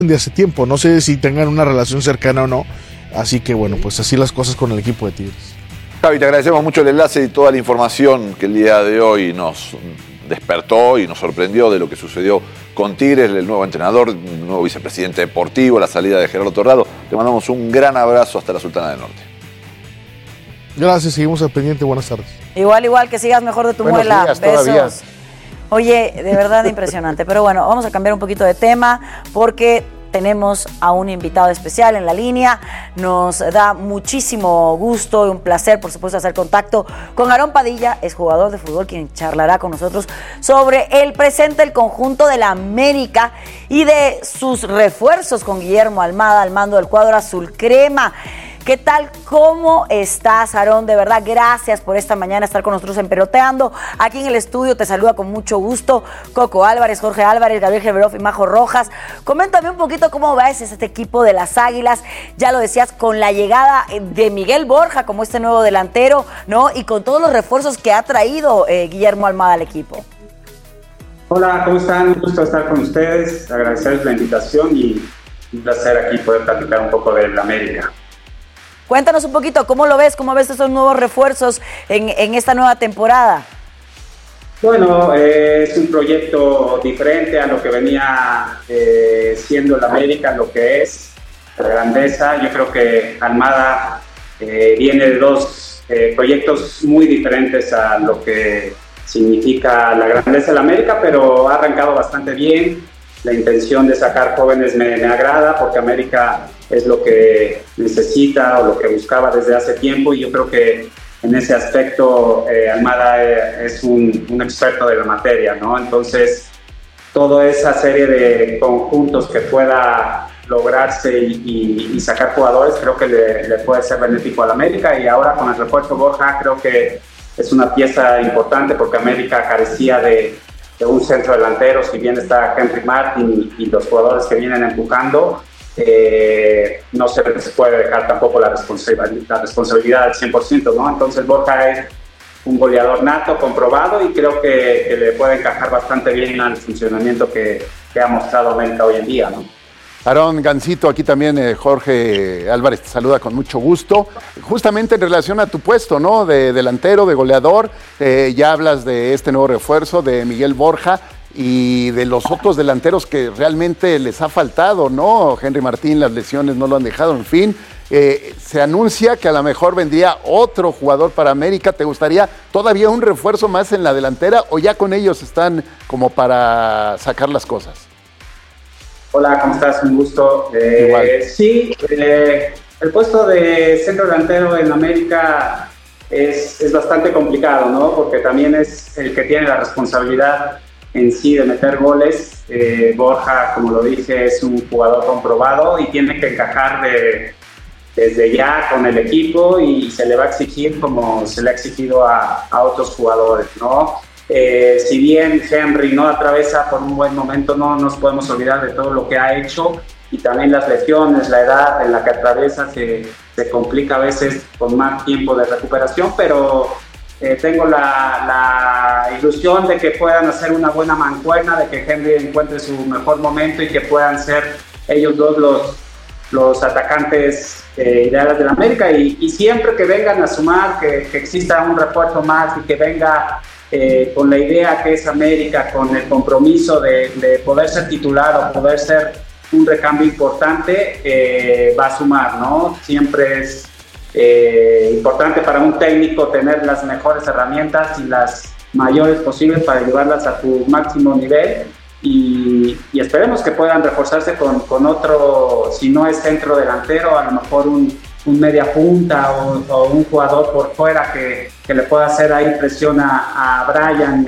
de hace tiempo, no sé si tengan una relación cercana o no, así que bueno, pues así las cosas con el equipo de Tigres. Javi, te agradecemos mucho el enlace y toda la información que el día de hoy nos despertó y nos sorprendió de lo que sucedió con Tigres, el nuevo entrenador, el nuevo vicepresidente deportivo, la salida de Gerardo Torrado. Te mandamos un gran abrazo hasta la Sultana del Norte. Gracias, seguimos al pendiente, buenas tardes. Igual, que sigas mejor de tu muela. Días, besos. todavía. Oye, de verdad impresionante. Pero bueno, vamos a cambiar un poquito de tema porque tenemos a un invitado especial en la línea. Nos da muchísimo gusto y un placer, por supuesto, hacer contacto con Aarón Padilla, es jugador de fútbol, quien charlará con nosotros sobre el presente del conjunto de la América y de sus refuerzos con Guillermo Almada al mando del cuadro azul crema. ¿Qué tal? ¿Cómo estás, Aarón? De verdad, gracias por esta mañana estar con nosotros en Peloteando. Aquí en el estudio te saluda con mucho gusto Coco Álvarez, Jorge Álvarez, Gabriel Geberov y Majo Rojas. Coméntame un poquito cómo va este equipo de las Águilas. Ya lo decías, con la llegada de Miguel Borja como este nuevo delantero, ¿no? Y con todos los refuerzos que ha traído Guillermo Almada al equipo. Hola, ¿cómo están? Un gusto estar con ustedes. Agradecerles la invitación y un placer aquí poder platicar un poco de la América. Cuéntanos un poquito, ¿cómo lo ves? ¿Cómo ves estos nuevos refuerzos en esta nueva temporada? Bueno, es un proyecto diferente a lo que venía siendo la América, lo que es la grandeza. Yo creo que Almada viene de dos proyectos muy diferentes a lo que significa la grandeza de la América, pero ha arrancado bastante bien. La intención de sacar jóvenes me agrada porque América es lo que necesita o lo que buscaba desde hace tiempo, y yo creo que en ese aspecto Almada es un experto de la materia, ¿no? Entonces, toda esa serie de conjuntos que pueda lograrse y sacar jugadores, creo que le puede ser benéfico a la América. Y ahora con el refuerzo Borja, creo que es una pieza importante porque América carecía de un centro delantero. Si bien está Henry Martin y los jugadores que vienen empujando, no se puede dejar tampoco la responsabilidad al 100%, ¿no? Entonces Borja es un goleador nato, comprobado, y creo que le puede encajar bastante bien al funcionamiento que ha mostrado América hoy en día, ¿no? Aarón, Gancito, aquí también Jorge Álvarez te saluda con mucho gusto. Justamente en relación a tu puesto, ¿no? De delantero, de goleador, ya hablas de este nuevo refuerzo, de Miguel Borja, y de los otros delanteros que realmente les ha faltado, ¿no? Henry Martín, las lesiones no lo han dejado, en fin. Se anuncia que a lo mejor vendría otro jugador para América. ¿Te gustaría todavía un refuerzo más en la delantera o ya con ellos están como para sacar las cosas? Hola, ¿cómo estás? Un gusto. Sí, el puesto de centro delantero en América es bastante complicado, ¿no? Porque también es el que tiene la responsabilidad en sí de meter goles. Borja, como lo dije, es un jugador comprobado y tiene que encajar desde ya con el equipo, y se le va a exigir como se le ha exigido a otros jugadores, ¿no? Si bien Henry no atraviesa por un buen momento, no nos podemos olvidar de todo lo que ha hecho, y también las lesiones, la edad en la que atraviesa se complica a veces con más tiempo de recuperación, pero tengo la ilusión de que puedan hacer una buena mancuerna, de que Henry encuentre su mejor momento y que puedan ser ellos dos los atacantes ideales de la América, y siempre que vengan a sumar, que exista un refuerzo más y que venga con la idea que es América, con el compromiso de poder ser titular o poder ser un recambio importante, va a sumar, ¿no? Siempre es importante para un técnico tener las mejores herramientas y las mayores posibles para llevarlas a tu máximo nivel, y esperemos que puedan reforzarse con otro, si no es centro delantero, a lo mejor un media punta o un jugador por fuera que le pueda hacer ahí presión a Brian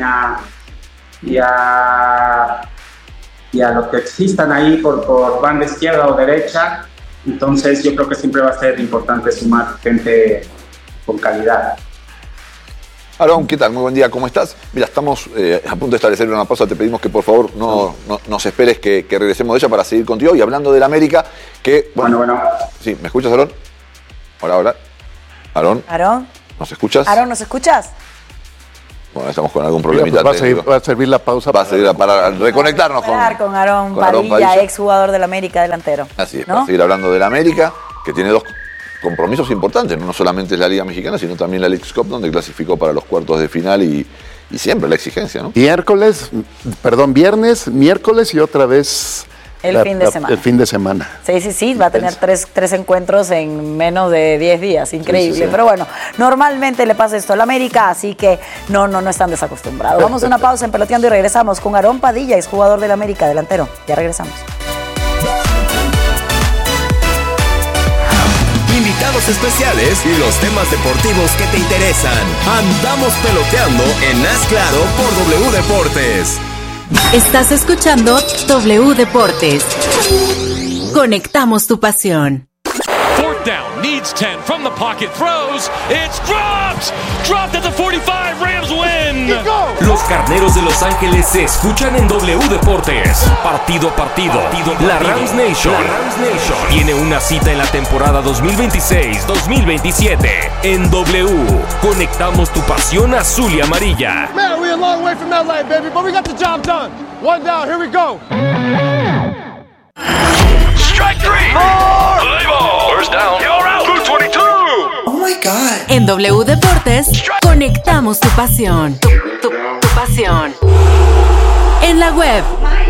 y a los que existan ahí por banda izquierda o derecha. Entonces yo creo que siempre va a ser importante sumar gente con calidad. Aarón, ¿qué tal? Muy buen día, ¿cómo estás? Mira, estamos a punto de establecer una pausa. Te pedimos que por favor no nos esperes que regresemos de ella para seguir contigo. Y hablando del América, que... Bueno. Sí, ¿me escuchas, Aarón? Hola. ¿Aarón? ¿Aarón? ¿Nos escuchas? ¿Aarón, nos escuchas? Bueno, estamos con algún problemita Pues técnico. va a servir la pausa. Va a servir para reconectarnos con Aarón Padilla, exjugador del América, delantero. Así es, ¿no? para seguir hablando del América, que tiene 2 compromisos importantes, no solamente la Liga Mexicana, sino también la Leagues Cup, donde clasificó para los cuartos de final y siempre la exigencia, ¿no? Viernes, miércoles y otra vez el fin de semana. El fin de semana. Sí, va a tener tres encuentros en menos de 10 días, increíble. Sí. Pero bueno, normalmente le pasa esto al América, así que no están desacostumbrados. Vamos a una pausa en Peloteando y regresamos con Aarón Padilla, exjugador del América, delantero. Ya regresamos. Invitados especiales y los temas deportivos que te interesan. Andamos peloteando en Haz Claro por W Deportes. Estás escuchando W Deportes. Conectamos tu pasión. Fourth down, needs 10 from the pocket, throws, it's dropped at the 45, Rams win. Los Carneros de Los Ángeles se escuchan en W Deportes. Partido a partido. La Rams Nation tiene una cita en la temporada 2026-2027 en W. Conectamos tu pasión azul y amarilla. Man, we're a long way from LA, baby, but we got the job done. One down, here we go. Strike three. First down. You're out. 222. Oh my God. En W Deportes, conectamos tu pasión. Tu pasión. En la web.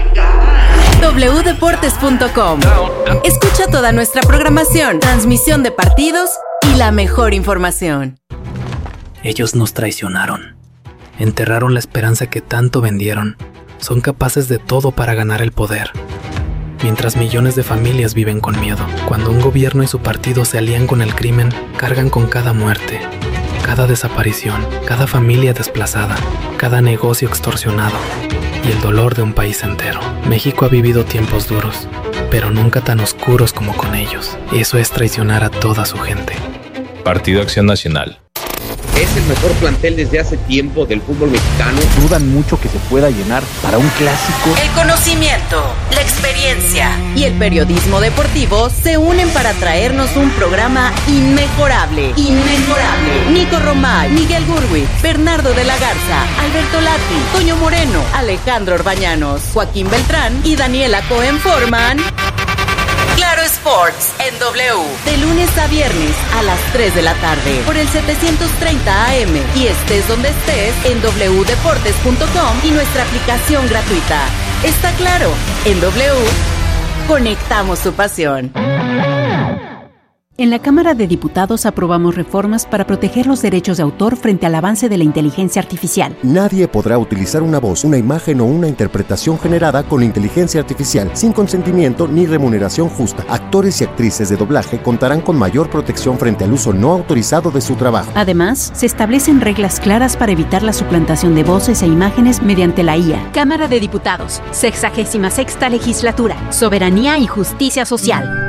wdeportes.com. Escucha toda nuestra programación, transmisión de partidos y la mejor información. Ellos nos traicionaron. Enterraron la esperanza que tanto vendieron. Son capaces de todo para ganar el poder. Mientras millones de familias viven con miedo. Cuando un gobierno y su partido se alían con el crimen, cargan con cada muerte, cada desaparición, cada familia desplazada, cada negocio extorsionado y el dolor de un país entero. México ha vivido tiempos duros, pero nunca tan oscuros como con ellos. Eso es traicionar a toda su gente. Partido Acción Nacional. Es el mejor plantel desde hace tiempo del fútbol mexicano. Dudan mucho que se pueda llenar para un clásico. El conocimiento, la experiencia y el periodismo deportivo se unen para traernos un programa inmejorable. Nico Romay, Miguel Gurwitz, Bernardo de la Garza, Alberto Lati, Toño Moreno, Alejandro Orbañanos, Joaquín Beltrán y Daniela Cohen forman Claro Sports en W, de lunes a viernes a las 3 de la tarde por el 730 AM y estés donde estés en wdeportes.com y nuestra aplicación gratuita. Está claro, en W conectamos tu pasión. En la Cámara de Diputados aprobamos reformas para proteger los derechos de autor frente al avance de la inteligencia artificial. Nadie podrá utilizar una voz, una imagen o una interpretación generada con inteligencia artificial sin consentimiento ni remuneración justa. Actores y actrices de doblaje contarán con mayor protección frente al uso no autorizado de su trabajo. Además, se establecen reglas claras para evitar la suplantación de voces e imágenes mediante la IA. Cámara de Diputados, 66ª Legislatura, Soberanía y Justicia Social.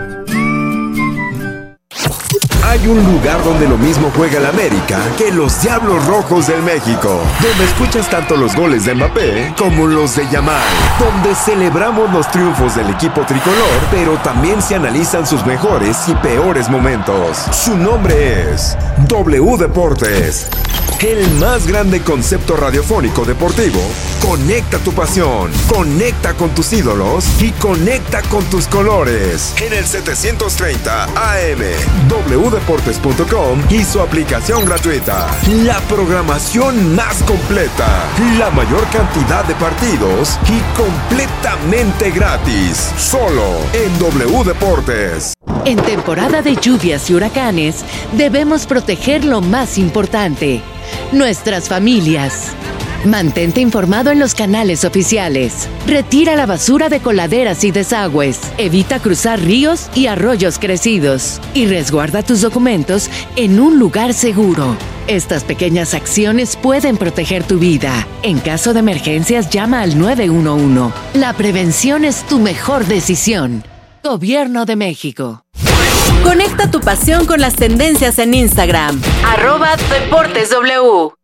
Hay un lugar donde lo mismo juega el América que los Diablos Rojos del México, donde escuchas tanto los goles de Mbappé como los de Yamal, donde celebramos los triunfos del equipo tricolor, pero también se analizan sus mejores y peores momentos. Su nombre es W Deportes, el más grande concepto radiofónico deportivo. Conecta tu pasión, conecta con tus ídolos y conecta con tus colores. En el 730 AM, wdeportes.com y su aplicación gratuita. La programación más completa, la mayor cantidad de partidos y completamente gratis. Solo en W Deportes. En temporada de lluvias y huracanes, debemos proteger lo más importante: nuestras familias. Mantente informado en los canales oficiales. Retira la basura de coladeras y desagües. Evita cruzar ríos y arroyos crecidos. Y resguarda tus documentos en un lugar seguro. Estas pequeñas acciones pueden proteger tu vida. En caso de emergencias, llama al 911. La prevención es tu mejor decisión. Gobierno de México. Conecta tu pasión con las tendencias en Instagram. @DeportesW.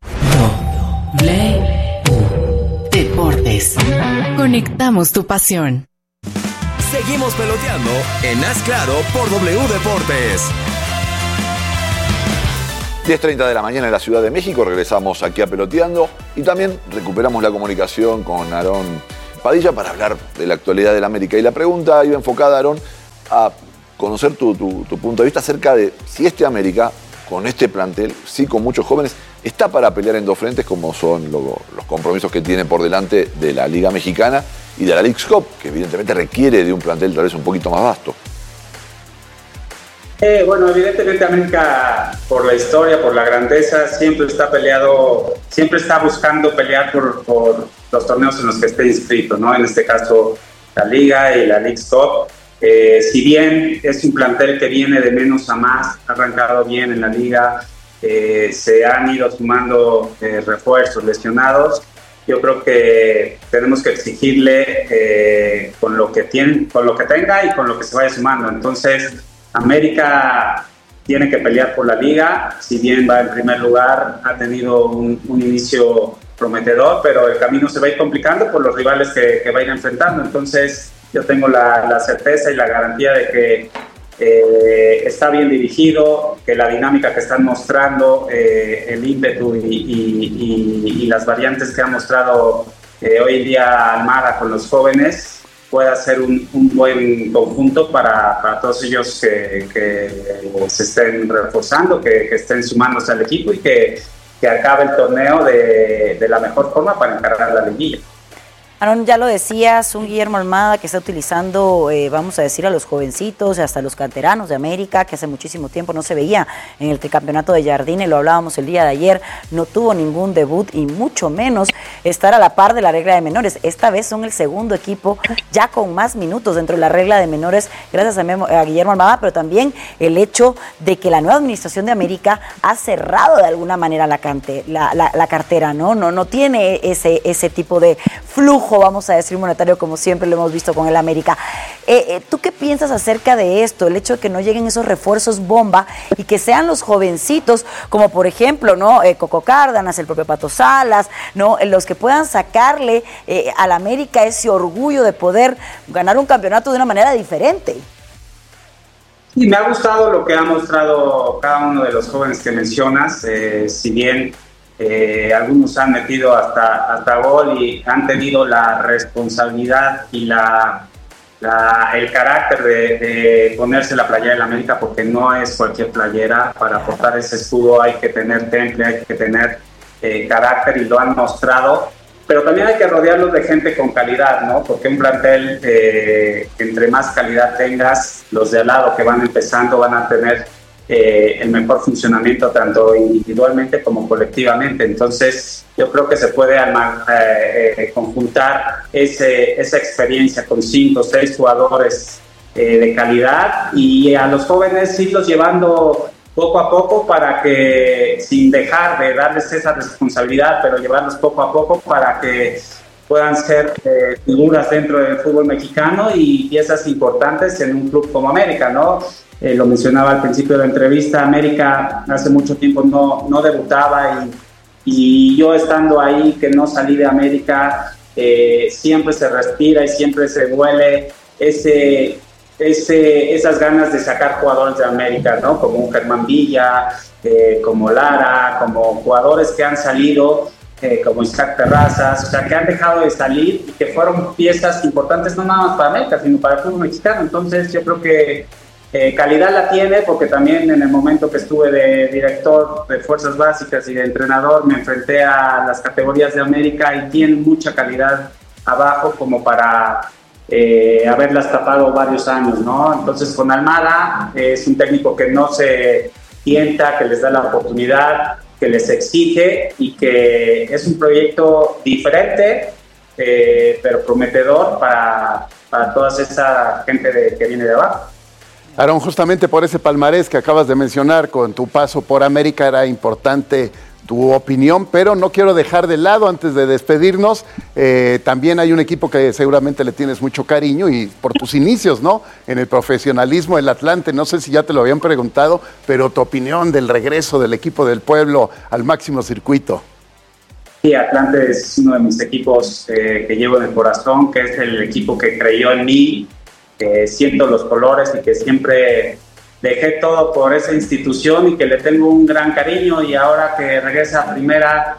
Deportes. Conectamos tu pasión. Seguimos peloteando en Haz Claro por W Deportes. 10:30 de la mañana en la Ciudad de México, regresamos aquí a Peloteando y también recuperamos la comunicación con Aarón Padilla para hablar de la actualidad del América. Y la pregunta iba enfocada, Aarón, a conocer tu punto de vista acerca de si este América, con este plantel, sí con muchos jóvenes, está para pelear en dos frentes como son los compromisos que tiene por delante de la Liga Mexicana y de la Leagues Cup, que evidentemente requiere de un plantel tal vez un poquito más vasto. Bueno, evidentemente América, por la historia, por la grandeza, siempre está buscando pelear por los torneos en los que esté inscrito, ¿no? En este caso, la Liga y la Leagues Cup. Si bien es un plantel que viene de menos a más, ha arrancado bien en la Liga, se han ido sumando refuerzos, lesionados. Yo creo que tenemos que exigirle con lo que tenga y con lo que se vaya sumando. Entonces, América tiene que pelear por la Liga, si bien va en primer lugar, ha tenido un inicio prometedor, pero el camino se va a ir complicando por los rivales que va a ir enfrentando. Entonces yo tengo la certeza y la garantía de que está bien dirigido, que la dinámica que están mostrando, el ímpetu y las variantes que ha mostrado hoy en día Almada con los jóvenes, pueda ser un buen conjunto para todos ellos que se estén reforzando, que estén sumándose al equipo y que acabe el torneo de la mejor forma para encarar la liguilla. Aarón, ya lo decías, un Guillermo Almada que está utilizando, vamos a decir, a los jovencitos, hasta los canteranos de América, que hace muchísimo tiempo no se veía en el tricampeonato de Jardine, lo hablábamos el día de ayer, no tuvo ningún debut y mucho menos estar a la par de la regla de menores. Esta vez son el segundo equipo ya con más minutos dentro de la regla de menores, gracias a Guillermo Almada, pero también el hecho de que la nueva administración de América ha cerrado de alguna manera la cartera, ¿no? No tiene ese tipo de flujo, vamos a decir, monetario, como siempre lo hemos visto con el América. ¿Tú qué piensas acerca de esto? El hecho de que no lleguen esos refuerzos bomba y que sean los jovencitos, como por ejemplo, ¿no? Coco Cárdenas, el propio Pato Salas, ¿no? Los que puedan sacarle al América ese orgullo de poder ganar un campeonato de una manera diferente. Sí, me ha gustado lo que ha mostrado cada uno de los jóvenes que mencionas, si bien algunos han metido hasta gol y han tenido la responsabilidad y el carácter de ponerse la playera del América, porque no es cualquier playera. Para portar ese escudo hay que tener temple, hay que tener carácter, y lo han mostrado. Pero también hay que rodearlos de gente con calidad, ¿no? Porque un plantel, entre más calidad tengas, los de al lado que van empezando van a tener el mejor funcionamiento tanto individualmente como colectivamente. Entonces yo creo que se puede conjuntar esa experiencia con 5 o 6 jugadores de calidad, y a los jóvenes irlos llevando poco a poco para que, sin dejar de darles esa responsabilidad, pero llevarlos poco a poco para que puedan ser figuras dentro del fútbol mexicano y piezas importantes en un club como América, ¿no? Lo mencionaba al principio de la entrevista, América hace mucho tiempo no debutaba, y yo estando ahí, que no salí de América, siempre se respira y siempre se huele esas ganas de sacar jugadores de América, ¿no? Como un Germán Villa, como Lara, como jugadores que han salido, como Isaac Terrazas, o sea, que han dejado de salir y que fueron piezas importantes no nada más para América, sino para el fútbol mexicano. Entonces yo creo que calidad la tiene, porque también en el momento que estuve de director de Fuerzas Básicas y de entrenador me enfrenté a las categorías de América y tienen mucha calidad abajo como para haberlas tapado varios años, ¿no? Entonces con Almada es un técnico que no se tienta, que les da la oportunidad, que les exige, y que es un proyecto diferente, pero prometedor para toda esa gente que viene de abajo. Aarón, justamente por ese palmarés que acabas de mencionar, con tu paso por América, era importante tu opinión, pero no quiero dejar de lado, antes de despedirnos, también hay un equipo que seguramente le tienes mucho cariño, y por tus inicios, ¿no?, en el profesionalismo, el Atlante. No sé si ya te lo habían preguntado, pero tu opinión del regreso del equipo del pueblo al máximo circuito. Sí, Atlante es uno de mis equipos que llevo en el corazón, que es el equipo que creyó en mí, que siento los colores y que siempre dejé todo por esa institución y que le tengo un gran cariño, y ahora que regresa a primera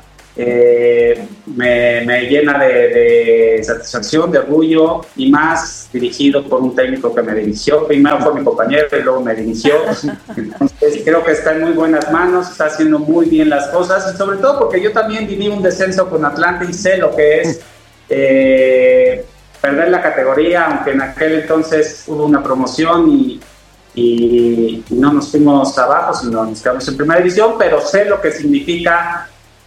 me llena de satisfacción, de orgullo, y más dirigido por un técnico que me dirigió. Primero fue mi compañero y luego me dirigió. Entonces creo que está en muy buenas manos, está haciendo muy bien las cosas, y sobre todo porque yo también viví un descenso con Atlante y sé lo que es perder la categoría, aunque en aquel entonces hubo una promoción y no nos fuimos abajo, sino nos quedamos en primera división, pero sé lo que significa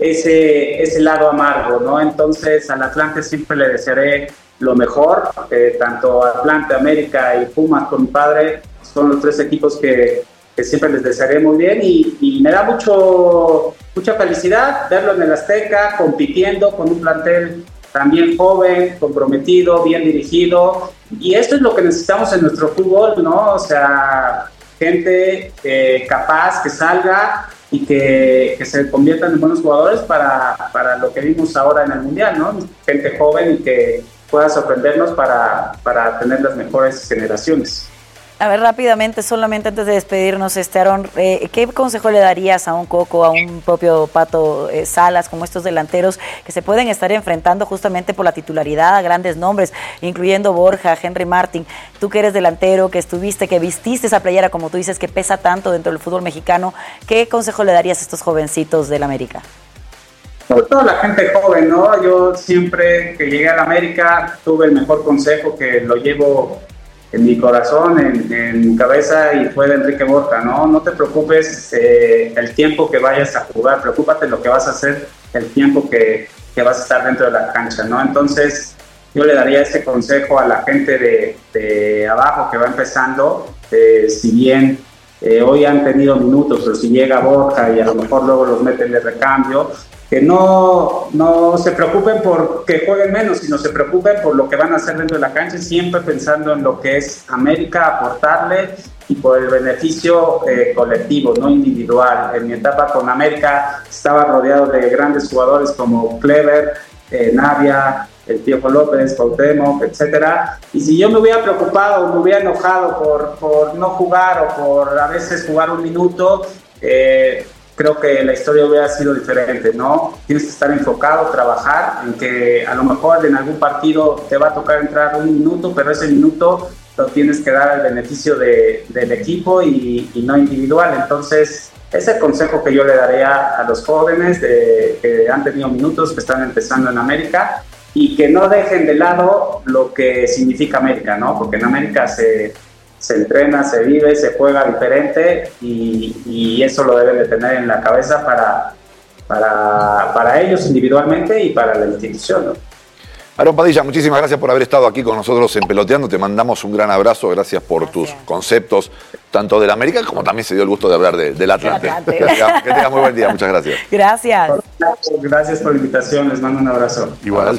ese lado amargo, ¿no? Entonces al Atlante siempre le desearé lo mejor, tanto Atlante, América y Pumas con mi padre son los 3 equipos que siempre les desearé muy bien, y me da mucha felicidad verlo en el Azteca compitiendo con un plantel también joven, comprometido, bien dirigido, y esto es lo que necesitamos en nuestro fútbol, ¿no? O sea, gente capaz que salga y que se conviertan en buenos jugadores para lo que vimos ahora en el Mundial, ¿no? Gente joven y que pueda sorprendernos para tener las mejores generaciones. A ver, rápidamente, solamente antes de despedirnos, Aarón, ¿qué consejo le darías a un Coco, a un propio Pato Salas, como estos delanteros que se pueden estar enfrentando justamente por la titularidad a grandes nombres, incluyendo Borja, Henry Martin? Tú que eres delantero, que estuviste, que vististe esa playera, como tú dices, que pesa tanto dentro del fútbol mexicano, ¿qué consejo le darías a estos jovencitos del América? Sobre todo la gente joven, ¿no? Yo siempre que llegué a la América tuve el mejor consejo, que lo llevo en mi corazón, en mi cabeza, y fue de Enrique Borja, ¿no? No te preocupes el tiempo que vayas a jugar, preocúpate lo que vas a hacer el tiempo que vas a estar dentro de la cancha, ¿no? Entonces yo le daría ese consejo a la gente de abajo que va empezando, si bien hoy han tenido minutos, pero si llega Borja y a lo mejor luego los meten de recambio, que no se preocupen por que jueguen menos, sino se preocupen por lo que van a hacer dentro de la cancha, siempre pensando en lo que es América, aportarle, y por el beneficio colectivo, no individual. En mi etapa con América estaba rodeado de grandes jugadores como Clever, Navia, el Piojo López, Cuauhtémoc, etcétera, y si yo me hubiera preocupado, me hubiera enojado por no jugar o por a veces jugar un minuto, creo que la historia hubiera sido diferente, ¿no? Tienes que estar enfocado, trabajar en que a lo mejor en algún partido te va a tocar entrar un minuto, pero ese minuto lo tienes que dar al beneficio del equipo y no individual. Entonces, ese es el consejo que yo le daría a los jóvenes que han tenido minutos, que están empezando en América, y que no dejen de lado lo que significa América, ¿no? Porque en América se entrena, se vive, se juega diferente, y eso lo deben de tener en la cabeza para ellos individualmente y para la institución, ¿no? Aarón Padilla, muchísimas gracias por haber estado aquí con nosotros en Peloteando. Te mandamos un gran abrazo, gracias por tus conceptos, tanto del América como también se dio el gusto de hablar del Atlante. Que tengas muy buen día, muchas gracias. Gracias. Gracias por la invitación, les mando un abrazo. Igual.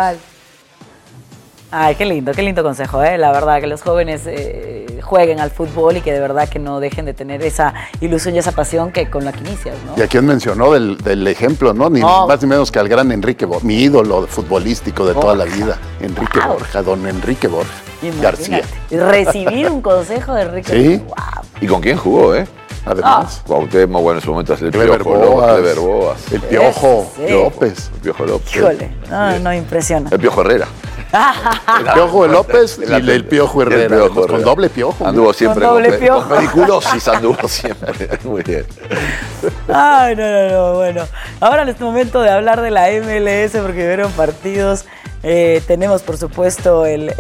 Ay, qué lindo consejo, la verdad, que los jóvenes jueguen al fútbol y que de verdad que no dejen de tener esa ilusión y esa pasión que con la que inicias, ¿no? Y a quien mencionó del ejemplo, ¿no? Ni más ni menos que al gran Enrique Borja, mi ídolo futbolístico de toda la vida, Enrique Borja, don Enrique Borja García. Recibir un consejo de Enrique Borja. ¿Y con quién jugó, Además, Cuauhtémoc, bueno, en su momento el Piojo Boas, el Piojo López. El Piojo López. Híjole, no impresiona. El Piojo Herrera. El Piojo López y el Piojo Herrera. Con doble piojo. Anduvo siempre con pediculosis, anduvo siempre. Muy bien. Ay, no. Bueno, ahora en este momento de hablar de la MLS, porque vieron partidos. Tenemos, por supuesto, el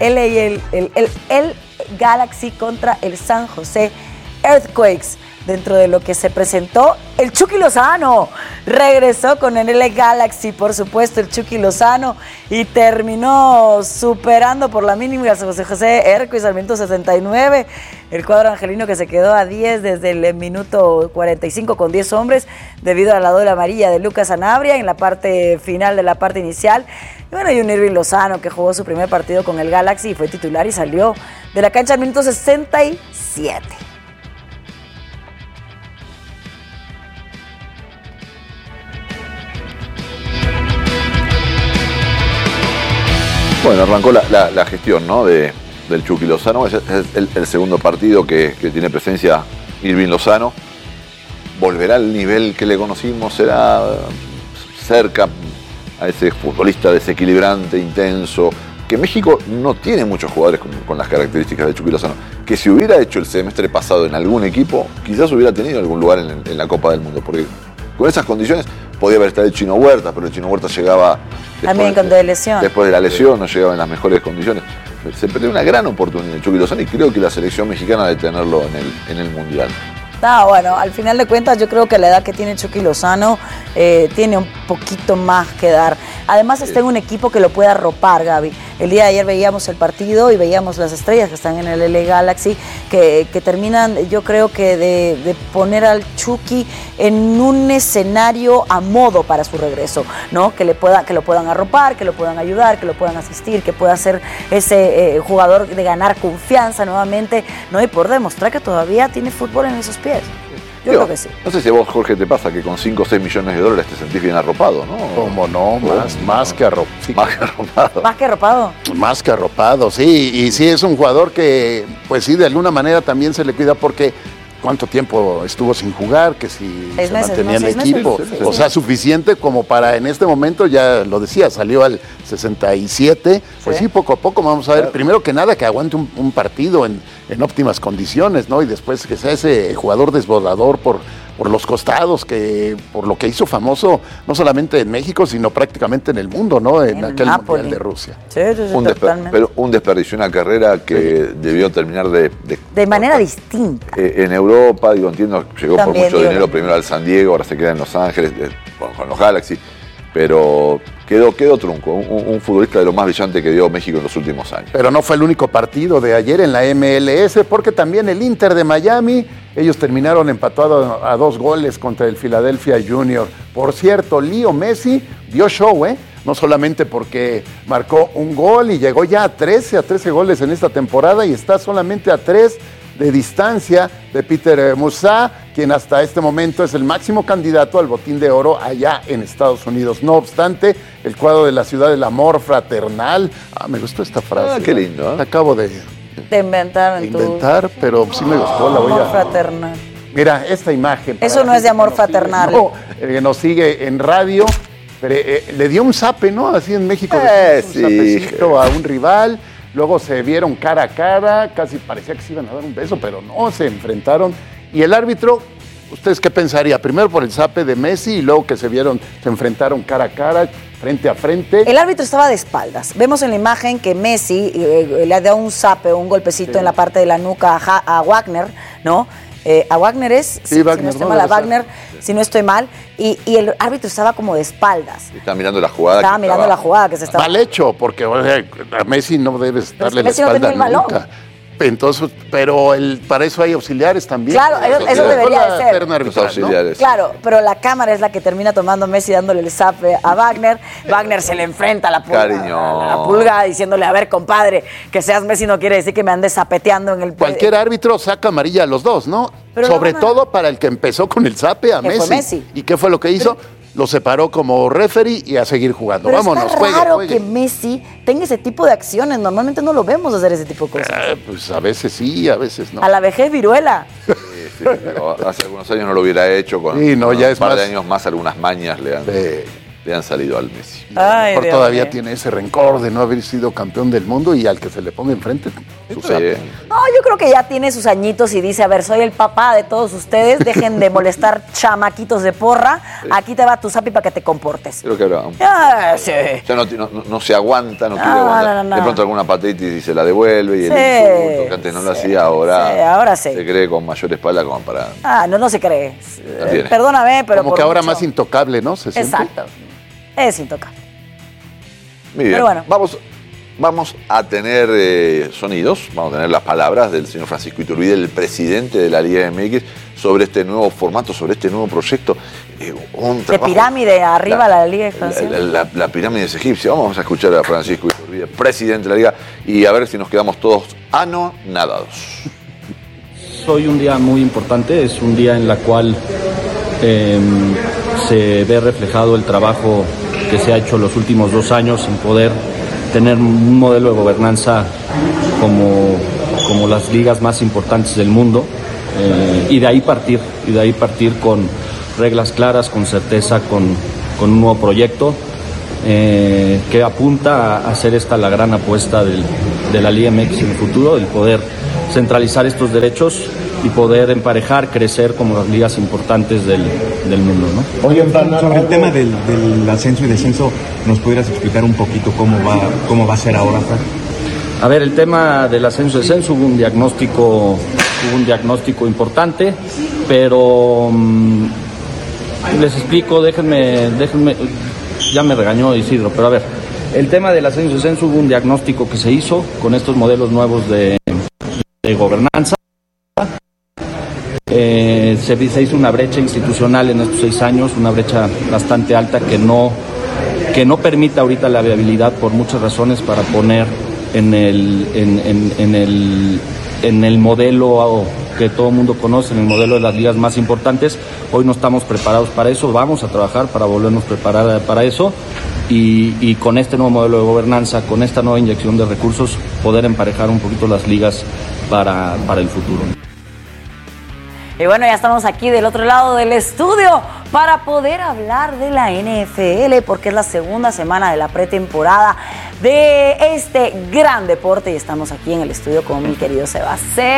Galaxy contra el San José Earthquakes. Dentro de lo que se presentó, el Chucky Lozano regresó con el LA Galaxy, por supuesto, el Chucky Lozano, y terminó superando por la mínima a José Earthquakes al minuto 69. El cuadro angelino que se quedó a 10 desde el minuto 45 con 10 hombres debido a la doble amarilla de Lucas Sanabria en la parte final de la parte inicial. Y bueno, y un Irving Lozano que jugó su primer partido con el Galaxy y fue titular y salió de la cancha al minuto 67. Bueno, arrancó la gestión, ¿no? de del Chucky Lozano. Es el segundo partido que tiene presencia Irving Lozano. Volverá al nivel que le conocimos, será cerca a ese futbolista desequilibrante, intenso, que México no tiene muchos jugadores con las características de Chucky Lozano, que si hubiera hecho el semestre pasado en algún equipo, quizás hubiera tenido algún lugar en la Copa del Mundo, porque con esas condiciones podía haber estado el Chino Huerta, pero el Chino Huerta llegaba también con de lesión. Después de la lesión no llegaba en las mejores condiciones. Se perdió una gran oportunidad el Chucky Lozano y creo que la selección mexicana de tenerlo en el Mundial. No, bueno, al final de cuentas yo creo que la edad que tiene Chucky Lozano tiene un poquito más que dar. Además está en un equipo que lo puede arropar, Gaby. El día de ayer veíamos el partido y veíamos las estrellas que están en el LA Galaxy que terminan, yo creo que de poner al Chucky en un escenario a modo para su regreso, ¿no? Que lo puedan arropar, que lo puedan ayudar, que lo puedan asistir, que pueda ser ese jugador de ganar confianza nuevamente, ¿no? Y por demostrar que todavía tiene fútbol en esos pies. Yo creo que sí. No sé si a vos, Jorge, te pasa que con 5 o 6 millones de dólares te sentís bien arropado, ¿no? ¿Cómo no? Más que arropado. Sí. Más que arropado. ¿Más que arropado? Más que arropado, sí. Y sí, es un jugador que, pues sí, de alguna manera también se le cuida porque cuánto tiempo estuvo sin jugar, que si se mantenía en el equipo. O sea, suficiente como para en este momento, ya lo decía, salió al 67. Pues sí, poco a poco vamos a ver. Primero que nada, que aguante un partido en óptimas condiciones, ¿no? Y después que sea ese jugador desbordador por los costados, que por lo que hizo famoso, no solamente en México, sino prácticamente en el mundo, ¿no? En aquel Mundial de Rusia. Sí, totalmente. Pero un desperdició, una carrera que debió terminar de manera distinta. En Europa, digo, entiendo, llegó también, por mucho dinero primero al San Diego, ahora se queda en Los Ángeles, con los Galaxy, pero quedó trunco, un futbolista de lo más brillante que dio México en los últimos años. Pero no fue el único partido de ayer en la MLS, porque también el Inter de Miami, ellos terminaron empatados a 2 goles contra el Philadelphia Junior. Por cierto, Leo Messi dio show, no solamente porque marcó un gol y llegó ya a 13 goles en esta temporada y está solamente a 3 de distancia de Peter Musa, quien hasta este momento es el máximo candidato al Botín de Oro allá en Estados Unidos. No obstante, el cuadro de la ciudad del amor fraternal, me gustó esta frase. Qué lindo. Acabo de inventar, pero sí me gustó, la voy a... Amor fraternal. Mira, esta imagen. Eso no es de amor fraternal. No, nos sigue en radio, pero, le dio un zape, ¿no? Así en México, un zapecito a un rival. Luego se vieron cara a cara, casi parecía que se iban a dar un beso, pero no, se enfrentaron. Y el árbitro, ¿ustedes qué pensaría? Primero por el zape de Messi y luego que se enfrentaron cara a cara, frente a frente. El árbitro estaba de espaldas. Vemos en la imagen que Messi le da un zape, un golpecito en la parte de la nuca a Wagner, ¿no? A Wagner si no estoy mal, y el árbitro estaba como de espaldas. Estaba mirando la jugada. Estaba mirando la jugada que se estaba... Mal hecho, porque a Messi no debes darle la espalda nunca. Entonces, pero para eso hay auxiliares también. Claro, eso debería de ser. Los auxiliares. Claro, pero la cámara es la que termina tomando Messi dándole el zape a Wagner. Wagner se le enfrenta a la pulga diciéndole, a ver, compadre, que seas Messi no quiere decir que me andes zapeteando en el... Cualquier árbitro saca amarilla a los dos, ¿no? Pero sobre todo para el que empezó con el zape a Messi. ¿Y qué fue lo que hizo? Lo separó como referee y a seguir jugando. Pero vámonos, juegue. Es raro que Messi tenga ese tipo de acciones. Normalmente no lo vemos hacer ese tipo de cosas. Pues a veces sí, a veces no. A la vejez viruela. Sí, pero hace algunos años no lo hubiera hecho. Con ya un par de años más, algunas mañas le han salido al Messi. Ay, mejor todavía tiene ese rencor de no haber sido campeón del mundo y al que se le ponga enfrente. Sucede. No, yo creo que ya tiene sus añitos y dice, a ver, soy el papá de todos ustedes, dejen de molestar chamaquitos de porra, aquí te va tu zapi para que te comportes. Creo que habrá ya no se aguanta, no quiere aguantar. No. De pronto alguna pataditis y se la devuelve y el insulto, que antes no lo hacía, ahora sí. Se cree con mayor espalda como para... No se cree. Perdóname, pero como que ahora más intocable, ¿no? Exacto. Es intocable. Muy bien. Pero bueno. Vamos a tener sonidos, vamos a tener las palabras del señor Francisco Iturbide, el presidente de la Liga MX, sobre este nuevo formato, sobre este nuevo proyecto. De pirámide arriba la Liga de Expansión. La pirámide es egipcia. Vamos a escuchar a Francisco Iturbide, presidente de la Liga, y a ver si nos quedamos todos anonadados. Hoy un día muy importante, es un día en la cual se ve reflejado el trabajo que se ha hecho los últimos 2 años sin poder tener un modelo de gobernanza como las ligas más importantes del mundo, y de ahí partir con reglas claras, con certeza, con un nuevo proyecto que apunta a hacer esta la gran apuesta de la Liga MX en el futuro, el poder centralizar estos derechos y poder emparejar, crecer como las ligas importantes del mundo, ¿no? Oye, sobre el tema del ascenso y descenso, ¿nos pudieras explicar un poquito cómo va a ser ahora, Fran? A ver, el tema del ascenso y descenso, hubo un diagnóstico importante, pero les explico, déjenme, ya me regañó Isidro, pero a ver, el tema del ascenso y descenso, hubo un diagnóstico que se hizo con estos modelos nuevos de gobernanza. Se hizo una brecha institucional en estos 6 años, una brecha bastante alta que no permite ahorita la viabilidad por muchas razones para poner en el modelo que todo el mundo conoce, en el modelo de las ligas más importantes. Hoy no estamos preparados para eso, vamos a trabajar para volvernos preparar para eso y con este nuevo modelo de gobernanza, con esta nueva inyección de recursos, poder emparejar un poquito las ligas para el futuro. Y bueno, ya estamos aquí del otro lado del estudio para poder hablar de la NFL, porque es la segunda semana de la pretemporada de este gran deporte y estamos aquí en el estudio con mi querido Sebas.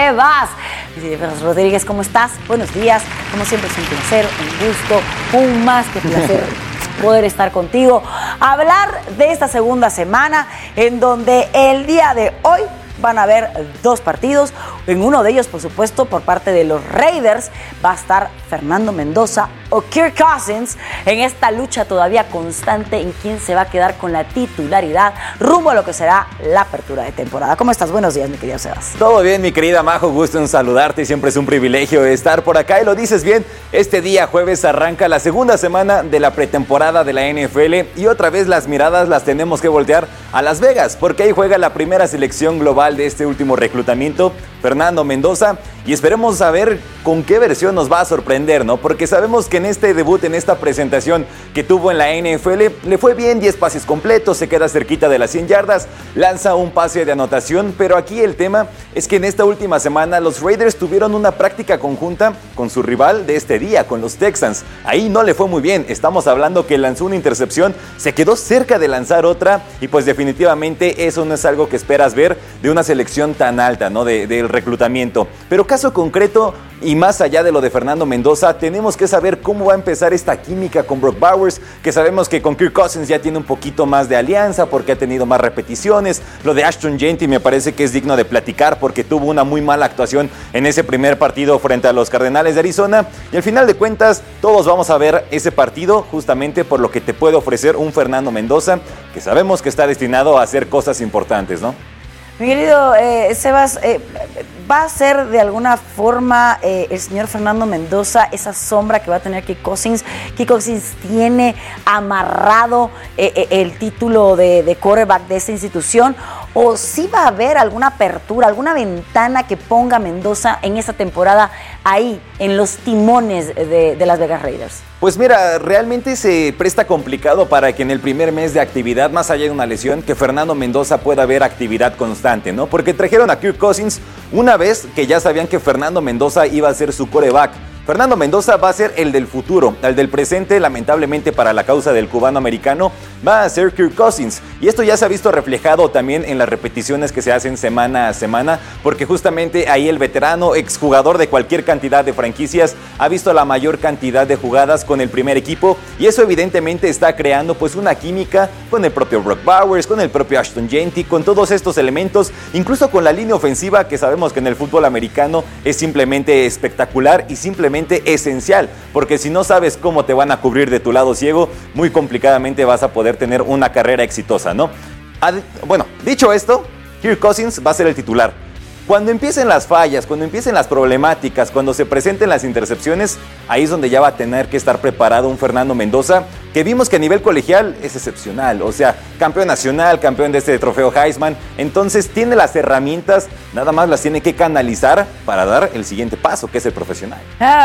Rodríguez, ¿cómo estás? Buenos días. Como siempre es un placer, un gusto, un más que placer poder estar contigo. Hablar de esta segunda semana en donde el día de hoy van a haber 2 partidos. En uno de ellos, por supuesto, por parte de los Raiders, va a estar Fernando Mendoza o Kirk Cousins en esta lucha todavía constante en quién se va a quedar con la titularidad rumbo a lo que será la apertura de temporada. ¿Cómo estás? Buenos días, mi querido Sebas. Todo bien, mi querida Majo, gusto en saludarte. Siempre es un privilegio estar por acá y lo dices bien. Este día jueves arranca la segunda semana de la pretemporada de la NFL y otra vez las miradas las tenemos que voltear a Las Vegas, porque ahí juega la primera selección global de este último reclutamiento, Fernando Mendoza, y esperemos saber con qué versión nos va a sorprender, ¿no? Porque sabemos que en este debut, en esta presentación que tuvo en la NFL, le fue bien, 10 pases completos, se queda cerquita de las 100 yardas, lanza un pase de anotación, pero aquí el tema es que en esta última semana los Raiders tuvieron una práctica conjunta con su rival de este día, con los Texans. Ahí no le fue muy bien, estamos hablando que lanzó una intercepción, se quedó cerca de lanzar otra, y pues definitivamente eso no es algo que esperas ver de una selección tan alta, ¿no? Del reclutamiento. Pero caso concreto, y más allá de lo de Fernando Mendoza, tenemos que saber cómo va a empezar esta química con Brock Bowers, que sabemos que con Kirk Cousins ya tiene un poquito más de alianza porque ha tenido más repeticiones. Lo de Ashton Jeanty me parece que es digno de platicar porque tuvo una muy mala actuación en ese primer partido frente a los Cardenales de Arizona, y al final de cuentas todos vamos a ver ese partido justamente por lo que te puede ofrecer un Fernando Mendoza, que sabemos que está destinado a hacer cosas importantes, ¿no? Mi querido Sebas, ¿va a ser de alguna forma el señor Fernando Mendoza esa sombra que va a tener Kirk Cousins? Kirk Cousins tiene amarrado el título de quarterback de esta institución, ¿o sí va a haber alguna apertura, alguna ventana que ponga a Mendoza en esta temporada ahí, en los timones de Las Vegas Raiders? Pues mira, realmente se presta complicado para que en el primer mes de actividad, más allá de una lesión, que Fernando Mendoza pueda ver actividad constante, ¿no? Porque trajeron a Kirk Cousins una vez que ya sabían que Fernando Mendoza iba a ser su quarterback. Fernando Mendoza va a ser el del futuro, el del presente, lamentablemente para la causa del cubano americano, va a ser Kirk Cousins. Y esto ya se ha visto reflejado también en las repeticiones que se hacen semana a semana, porque justamente ahí el veterano, exjugador de cualquier cantidad de franquicias, ha visto la mayor cantidad de jugadas con el primer equipo, y eso evidentemente está creando pues una química con el propio Brock Bowers, con el propio Ashton Jeanty, con todos estos elementos, incluso con la línea ofensiva que sabemos que en el fútbol americano es simplemente espectacular y simplemente esencial, porque si no sabes cómo te van a cubrir de tu lado ciego, muy complicadamente vas a poder tener una carrera exitosa, ¿no? Bueno, dicho esto, Kirk Cousins va a ser el titular. Cuando empiecen las fallas, cuando empiecen las problemáticas, cuando se presenten las intercepciones, ahí es donde ya va a tener que estar preparado un Fernando Mendoza, que vimos que a nivel colegial es excepcional, o sea, campeón nacional, campeón de este trofeo Heisman, entonces tiene las herramientas, nada más las tiene que canalizar para dar el siguiente paso, que es el profesional.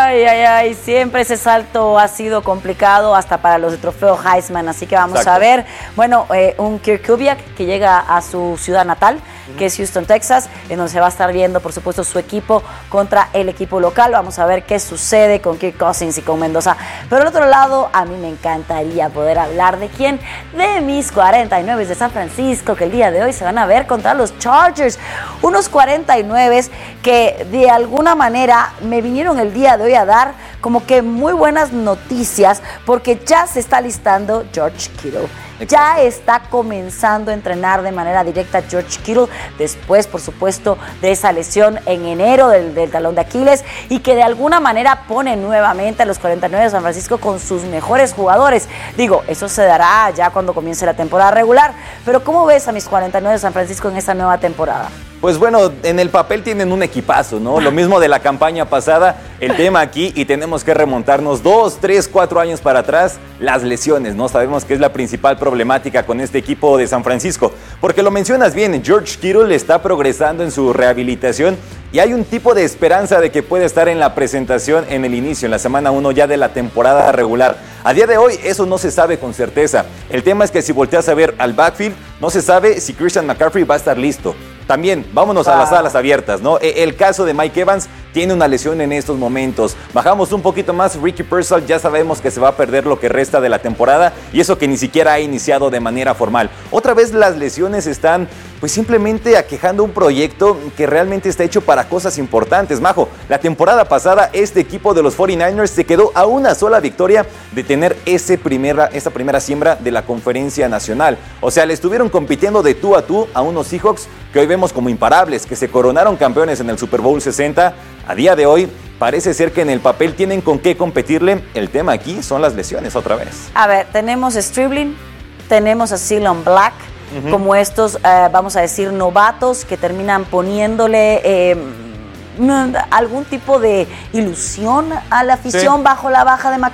Ay, siempre ese salto ha sido complicado hasta para los de trofeo Heisman, así que vamos a ver, bueno, un Kirk Kubiak que llega a su ciudad natal, que es Houston, Texas, en donde se va a estar viendo, por supuesto, su equipo contra el equipo local. Vamos a ver qué sucede con Kirk Cousins y con Mendoza. Pero al otro lado, a mí me encantaría poder hablar de quién, de mis 49 de San Francisco, que el día de hoy se van a ver contra los Chargers. Unos 49 que de alguna manera me vinieron el día de hoy a dar como que muy buenas noticias, porque ya se está listando George Kittle. Ya está comenzando a entrenar de manera directa George Kittle, después, por supuesto, de esa lesión en enero del talón de Aquiles, y que de alguna manera pone nuevamente a los 49 de San Francisco con sus mejores jugadores. Digo, eso se dará ya cuando comience la temporada regular, pero ¿cómo ves a mis 49 de San Francisco en esta nueva temporada? Pues bueno, en el papel tienen un equipazo, ¿no? Lo mismo de la campaña pasada, el tema aquí, y tenemos que remontarnos 2, 3, 4 años para atrás, las lesiones, ¿no? Sabemos que es la principal problemática con este equipo de San Francisco, porque lo mencionas bien, George Kittle está progresando en su rehabilitación y hay un tipo de esperanza de que puede estar en la presentación en el inicio, en la semana 1 ya de la temporada regular. A día de hoy eso no se sabe con certeza. El tema es que si volteas a ver al backfield, no se sabe si Christian McCaffrey va a estar listo. También, vámonos a las alas abiertas, ¿no? El caso de Mike Evans tiene una lesión en estos momentos. Bajamos un poquito más, Ricky Pearsall ya sabemos que se va a perder lo que resta de la temporada, y eso que ni siquiera ha iniciado de manera formal. Otra vez las lesiones están pues simplemente aquejando un proyecto que realmente está hecho para cosas importantes. Majo, la temporada pasada este equipo de los 49ers se quedó a una sola victoria de tener esa primera siembra de la Conferencia Nacional. O sea, le estuvieron compitiendo de tú a unos Seahawks que hoy vemos como imparables, que se coronaron campeones en el Super Bowl 60. A día de hoy parece ser que en el papel tienen con qué competirle. El tema aquí son las lesiones otra vez. A ver, tenemos a Stribling, tenemos a Ceylon Black, como estos, vamos a decir, novatos que terminan poniéndole algún tipo de ilusión a la afición, sí, bajo la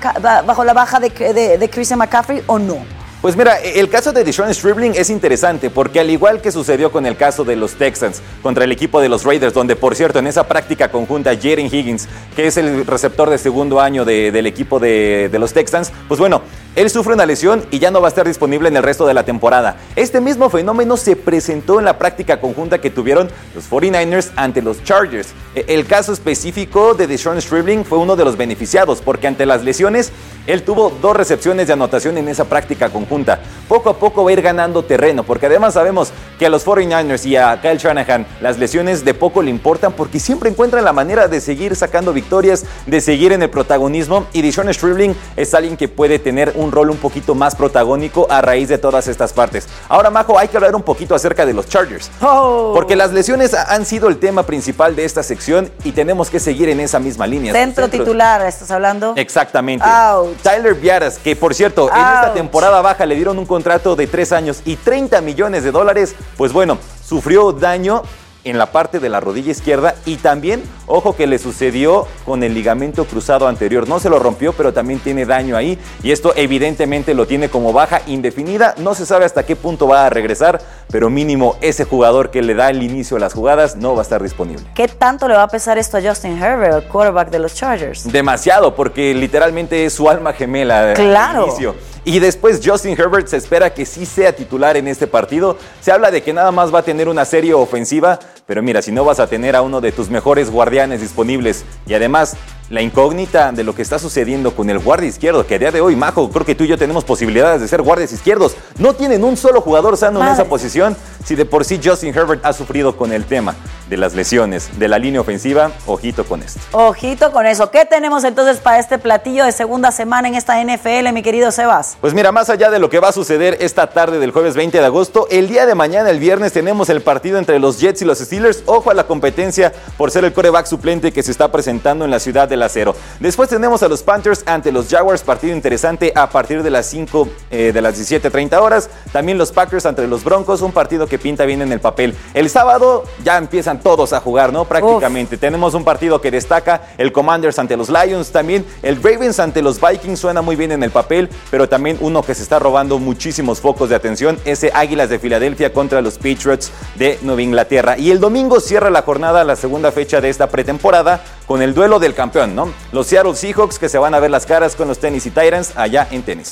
baja de Christian McCaffrey, ¿o no? Pues mira, el caso de Deshaun Stribling es interesante porque al igual que sucedió con el caso de los Texans contra el equipo de los Raiders, donde por cierto en esa práctica conjunta Jaden Higgins, que es el receptor de segundo año del equipo de los Texans, pues bueno, él sufre una lesión y ya no va a estar disponible en el resto de la temporada. Este mismo fenómeno se presentó en la práctica conjunta que tuvieron los 49ers ante los Chargers. El caso específico de Deshaun Stribling fue uno de los beneficiados porque ante las lesiones él tuvo 2 recepciones de anotación en esa práctica conjunta. Poco a poco va a ir ganando terreno, porque además sabemos que a los 49ers y a Kyle Shanahan las lesiones de poco le importan porque siempre encuentran la manera de seguir sacando victorias, de seguir en el protagonismo, y Deshaun Stribling es alguien que puede tener un rol un poquito más protagónico a raíz de todas estas partes. Ahora, Majo, hay que hablar un poquito acerca de los Chargers, porque las lesiones han sido el tema principal de esta sección y tenemos que seguir en esa misma línea. Centro titular, ¿estás hablando? Exactamente. Ouch. Tyler Biadasz, que por cierto, en esta temporada baja le dieron un contrato de 3 años y $30 millones, pues bueno, sufrió daño en la parte de la rodilla izquierda y también, ojo, que le sucedió con el ligamento cruzado anterior. No se lo rompió, pero también tiene daño ahí y esto evidentemente lo tiene como baja indefinida. No se sabe hasta qué punto va a regresar, pero mínimo ese jugador que le da el inicio a las jugadas no va a estar disponible. ¿Qué tanto le va a pesar esto a Justin Herbert, el quarterback de los Chargers? Demasiado, porque literalmente es su alma gemela. Claro. Al inicio. Y después Justin Herbert se espera que sí sea titular en este partido. Se habla de que nada más va a tener una serie ofensiva, pero mira, si no vas a tener a uno de tus mejores guardianes disponibles y además la incógnita de lo que está sucediendo con el guardia izquierdo, que a día de hoy, Majo, creo que tú y yo tenemos posibilidades de ser guardias izquierdos. No tienen un solo jugador sano en esa posición. Si de por sí Justin Herbert ha sufrido con el tema de las lesiones de la línea ofensiva, ojito con esto. Ojito con eso. ¿Qué tenemos entonces para este platillo de segunda semana en esta NFL, mi querido Sebas? Pues mira, más allá de lo que va a suceder esta tarde del jueves 20 de agosto, el día de mañana, el viernes, tenemos el partido entre los Jets y los Steelers. Ojo a la competencia por ser el quarterback suplente que se está presentando en la ciudad del acero. Después tenemos a los Panthers ante los Jaguars, partido interesante a partir de las 5 de las 17:30 horas. También los Packers ante los Broncos, un partido que pinta bien en el papel. El sábado ya empiezan todos a jugar, ¿no? Prácticamente. Tenemos un partido que destaca, el Commanders ante los Lions, también el Ravens ante los Vikings, suena muy bien en el papel, pero también uno que se está robando muchísimos focos de atención, ese Águilas de Filadelfia contra los Patriots de Nueva Inglaterra. Y el domingo cierra la jornada, la segunda fecha de esta pretemporada, con el duelo del campeón, ¿no? Los Seattle Seahawks, que se van a ver las caras con los Tennessee Titans allá en Tennessee.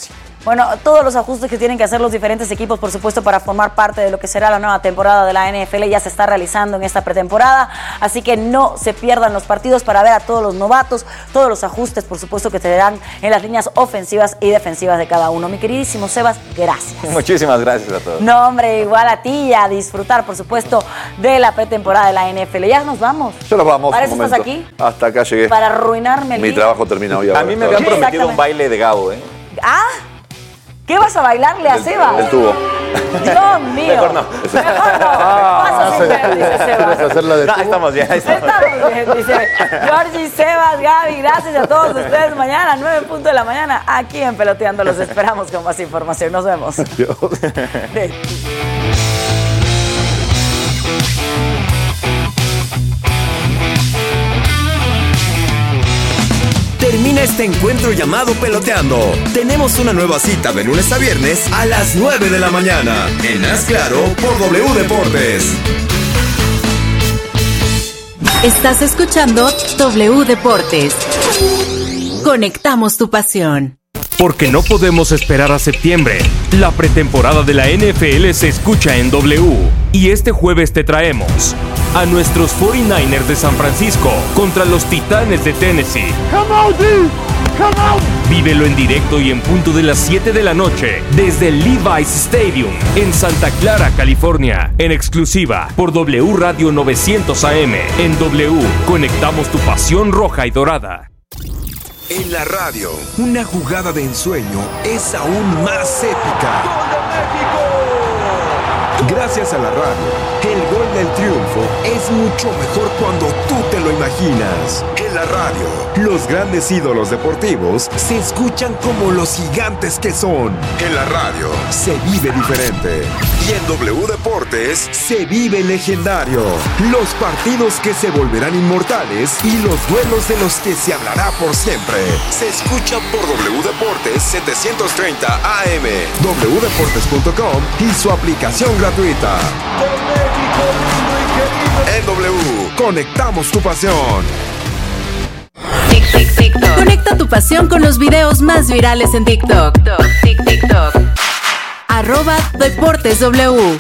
Bueno, todos los ajustes que tienen que hacer los diferentes equipos, por supuesto, para formar parte de lo que será la nueva temporada de la NFL ya se está realizando en esta pretemporada, así que no se pierdan los partidos para ver a todos los novatos, todos los ajustes, por supuesto, que se darán en las líneas ofensivas y defensivas de cada uno. Mi queridísimo Sebas, gracias. Muchísimas gracias a todos. No, hombre, igual a ti y a disfrutar, por supuesto, de la pretemporada de la NFL. Ya nos vamos. Ya nos vamos. ¿Para eso estás aquí? Hasta acá llegué. Para arruinarme el Mi día. trabajo termina hoy. A mí me habían prometido un baile de Gabo, ¿eh? ¿Ah? ¿Qué vas a bailarle a Sebas? El tubo. Dios mío. Mejor no. Mejor no. Paso sin ver, dice Sebas. hacerla de No, estamos bien. Estamos bien, dice Georgie, Sebas, Gaby, gracias a todos ustedes. Mañana, 9:00 de la mañana, aquí en Peloteando. Los esperamos con más información. Nos vemos. Adiós. Termina este encuentro llamado Peloteando. Tenemos una nueva cita de lunes a viernes a las 9 de la mañana. En Haz Claro por W Deportes. Estás escuchando W Deportes. Conectamos tu pasión. Porque no podemos esperar a septiembre. La pretemporada de la NFL se escucha en W. Y este jueves te traemos a nuestros 49ers de San Francisco contra los Titanes de Tennessee. Come on, dude. Come on. Vívelo en directo y en punto de las 7 de la noche desde el Levi's Stadium en Santa Clara, California. En exclusiva por W Radio 900 AM. En W, conectamos tu pasión roja y dorada. En la radio, una jugada de ensueño es aún más épica. ¡Gol de México! Gracias a la radio, el gol del triunfo es mucho mejor cuando tú te lo imaginas. En la radio, los grandes ídolos deportivos se escuchan como los gigantes que son. En la radio, se vive diferente. Y en W Deportes, se vive legendario. Los partidos que se volverán inmortales y los duelos de los que se hablará por siempre. Se escucha por W Deportes 730 AM, wdeportes.com y su aplicación gratuita. En W, conectamos tu pasión. Conecta tu pasión con los videos más virales en TikTok. @DeportesW.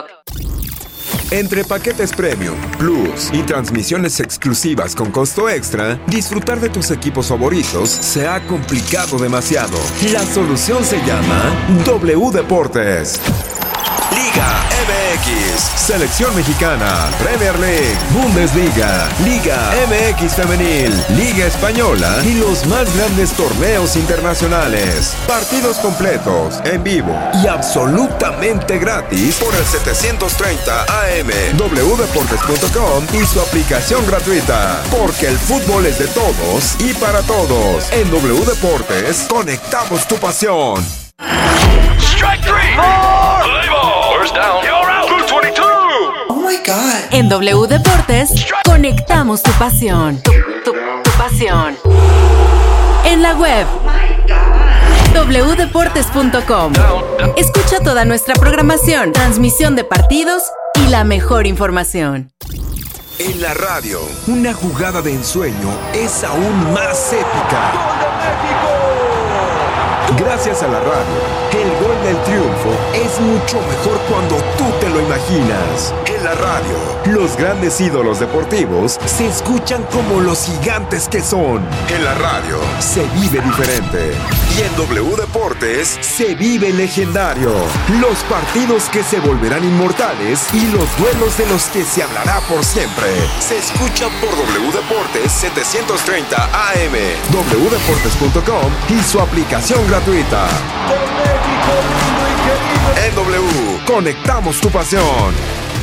Entre paquetes Premium, Plus y transmisiones exclusivas con costo extra, disfrutar de tus equipos favoritos se ha complicado demasiado. La solución se llama W Deportes. Liga MX, Selección Mexicana, Premier League, Bundesliga, Liga MX Femenil, Liga Española y los más grandes torneos internacionales. Partidos completos, en vivo y absolutamente gratis por el 730 AM, wdeportes.com y su aplicación gratuita. Porque el fútbol es de todos y para todos. En W Deportes, conectamos tu pasión. Strike three. First down. You're out. Blue 22. Oh my God. En W Deportes, conectamos tu pasión. Tu pasión. En la web. wdeportes.com. Escucha toda nuestra programación, transmisión de partidos y la mejor información. En la radio, una jugada de ensueño es aún más épica. ¡Gol de México! Gracias a la radio, el gol del triunfo es mucho mejor cuando tú te lo imaginas. En la radio, los grandes ídolos deportivos se escuchan como los gigantes que son. En la radio, se vive diferente. Y en W Deportes, se vive legendario. Los partidos que se volverán inmortales y los duelos de los que se hablará por siempre. Se escuchan por W Deportes 730 AM, wdeportes.com y su aplicación gratuita. En W, conectamos tu pasión.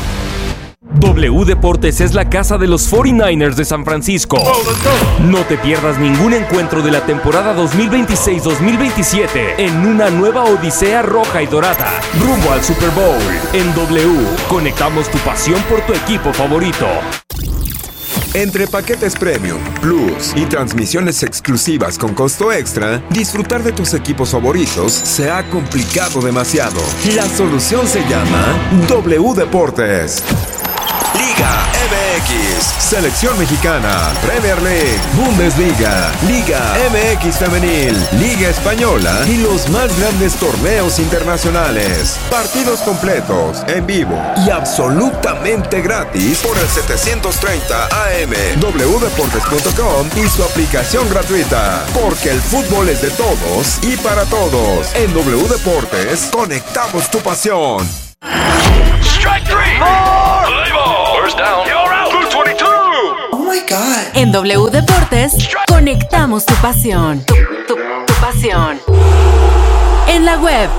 W Deportes es la casa de los 49ers de San Francisco. No te pierdas ningún encuentro de la temporada 2026-2027 en una nueva odisea roja y dorada, rumbo al Super Bowl. En W, conectamos tu pasión por tu equipo favorito. Entre paquetes Premium, Plus y transmisiones exclusivas con costo extra, disfrutar de tus equipos favoritos se ha complicado demasiado. La solución se llama W Deportes. Liga MX, Selección Mexicana, Premier League, Bundesliga, Liga MX Femenil, Liga Española y los más grandes torneos internacionales. Partidos completos, en vivo y absolutamente gratis por el 730 AM, wdeportes.com y su aplicación gratuita. Porque el fútbol es de todos y para todos. En W Deportes, conectamos tu pasión. Strike three. Play ball. First down. You're out. 222. Oh my God. En W Deportes, conectamos tu pasión. Tu pasión. En la web.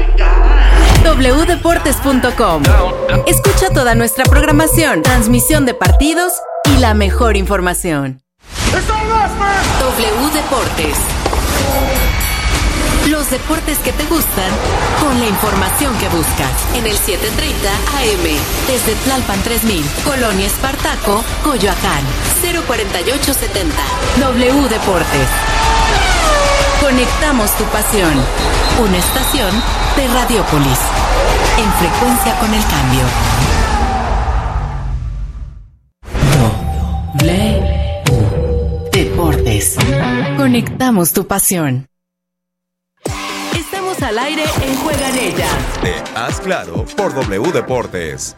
wdeportes.com. Escucha toda nuestra programación, transmisión de partidos y la mejor información. W Deportes. Los deportes que te gustan con la información que buscas. En el 730 AM. Desde Tlalpan 3000, Colonia Espartaco, Coyoacán. 04870. W Deportes. Conectamos tu pasión. Una estación de Radiopolis. En frecuencia con el cambio. W Deportes. Conectamos tu pasión. Estamos al aire en Juegan Ellas. De Haz Claro por W Deportes.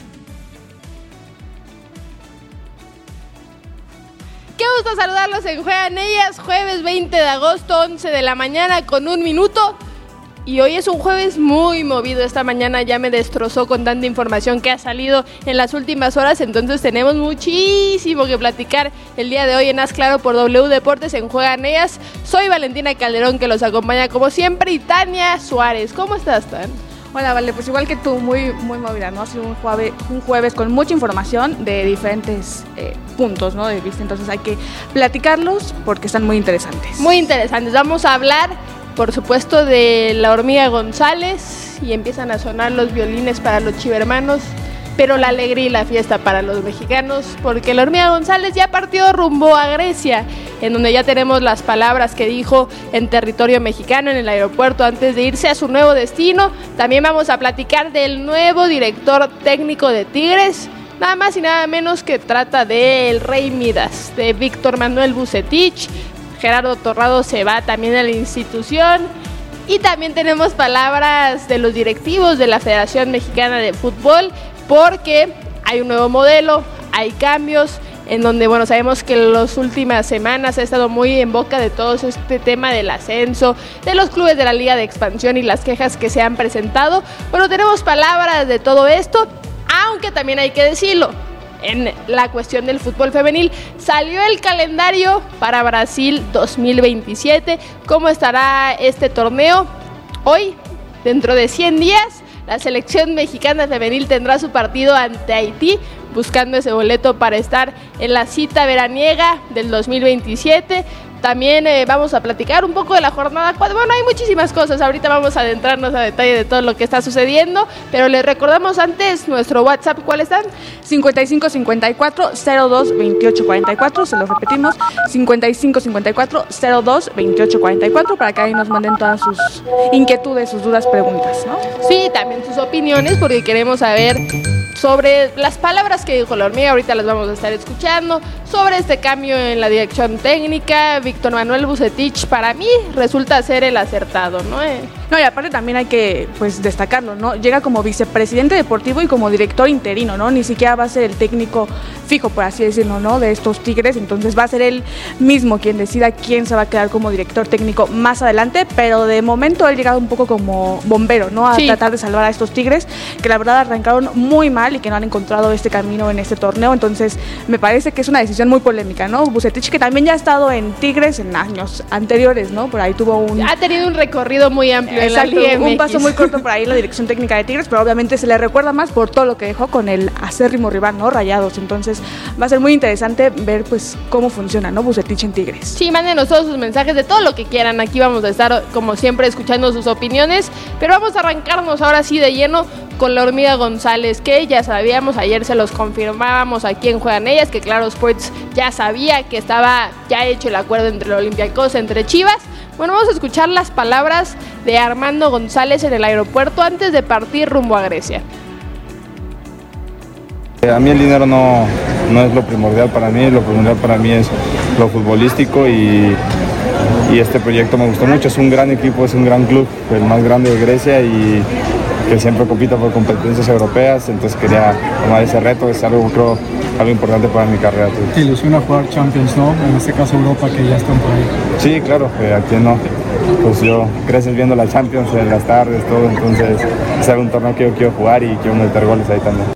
Qué gusto saludarlos en Juegan Ellas, jueves 20 de agosto, 11 de la mañana con 1 minuto. Y hoy es un jueves muy movido. Esta mañana ya me destrozó con tanta información que ha salido en las últimas horas. Entonces tenemos muchísimo que platicar el día de hoy en Haz Claro por W Deportes en Juegan Ellas. Soy Valentina Calderón, que los acompaña como siempre, y Tania Suárez. ¿Cómo estás, Tan? Hola, Vale, pues igual que tú, muy movida, ¿no? Ha sido un jueves con mucha información de diferentes puntos, ¿no? De vista. Entonces hay que platicarlos porque están muy interesantes. Muy interesantes. Vamos a hablar, por supuesto, de la Hormiga González, y empiezan a sonar los violines para los chivermanos, pero la alegría y la fiesta para los mexicanos, porque la Hormiga González ya partió rumbo a Grecia, en donde ya tenemos las palabras que dijo en territorio mexicano en el aeropuerto antes de irse a su nuevo destino. También vamos a platicar del nuevo director técnico de Tigres, nada más y nada menos que trata del Rey Midas, de Víctor Manuel Vucetich. Gerardo Torrado se va también a la institución. Y también tenemos palabras de los directivos de la Federación Mexicana de Fútbol, porque hay un nuevo modelo, hay cambios, en donde, bueno, sabemos que en las últimas semanas ha estado muy en boca de todos este tema del ascenso, de los clubes de la Liga de Expansión y las quejas que se han presentado. Bueno, tenemos palabras de todo esto, aunque también hay que decirlo, en la cuestión del fútbol femenil, salió el calendario para Brasil 2027. ¿Cómo estará este torneo? Hoy, dentro de 100 días, la selección mexicana femenil tendrá su partido ante Haití, buscando ese boleto para estar en la cita veraniega del 2027. También vamos a platicar un poco de la jornada 4. Bueno, hay muchísimas cosas. Ahorita vamos a adentrarnos a detalle de todo lo que está sucediendo. Pero les recordamos antes nuestro WhatsApp. ¿Cuál están? 5554-022844. Se lo repetimos. 5554-022844. Para que ahí nos manden todas sus inquietudes, sus dudas, preguntas, ¿no? Sí, también sus opiniones, porque queremos saber sobre las palabras que dijo la Hormiga. Ahorita las vamos a estar escuchando. Sobre este cambio en la dirección técnica, Víctor Manuel Vucetich, para mí, resulta ser el acertado, ¿no? No, y aparte también hay que, pues, destacarlo, ¿no? Llega como vicepresidente deportivo y como director interino, ¿no? Ni siquiera va a ser el técnico fijo, por así decirlo, ¿no? De estos Tigres. Entonces va a ser él mismo quien decida quién se va a quedar como director técnico más adelante, pero de momento él ha llegado un poco como bombero, ¿no? A tratar de salvar a estos Tigres, que la verdad arrancaron muy mal y que no han encontrado este camino en este torneo. Entonces me parece que es una decisión muy polémica, ¿no? Vucetich, que también ya ha estado en Tigres en años anteriores, ¿no? Por ahí ha tenido un recorrido muy amplio. Exacto, en la Liga MX. Un paso muy corto por ahí en la dirección técnica de Tigres, pero obviamente se le recuerda más por todo lo que dejó con el acérrimo rival, ¿no? Rayados. Entonces va a ser muy interesante ver, pues, cómo funciona, ¿no? Vucetich en Tigres. Sí, mándenos todos sus mensajes de todo lo que quieran. Aquí vamos a estar, como siempre, escuchando sus opiniones, pero vamos a arrancarnos ahora sí de lleno con la Hormiga González, que ya sabíamos, ayer se los confirmábamos aquí en Juegan Ellas, que Claro Sports ya sabía que estaba ya hecho el acuerdo entre el Olympiacos, entre Chivas. Bueno, vamos a escuchar las palabras de Armando González en el aeropuerto antes de partir rumbo a Grecia. A mí el dinero no es lo primordial para mí es lo futbolístico y este proyecto me gustó mucho. Es un gran equipo, es un gran club, el más grande de Grecia y que siempre compita por competencias europeas, entonces quería tomar ese reto, es algo importante para mi carrera. ¿Te ilusiona jugar Champions, no? En este caso Europa, que ya están por ahí. Sí, claro, aquí no. Pues yo creces viendo la Champions en las tardes, todo, entonces es un torneo que yo quiero jugar y quiero meter goles ahí también.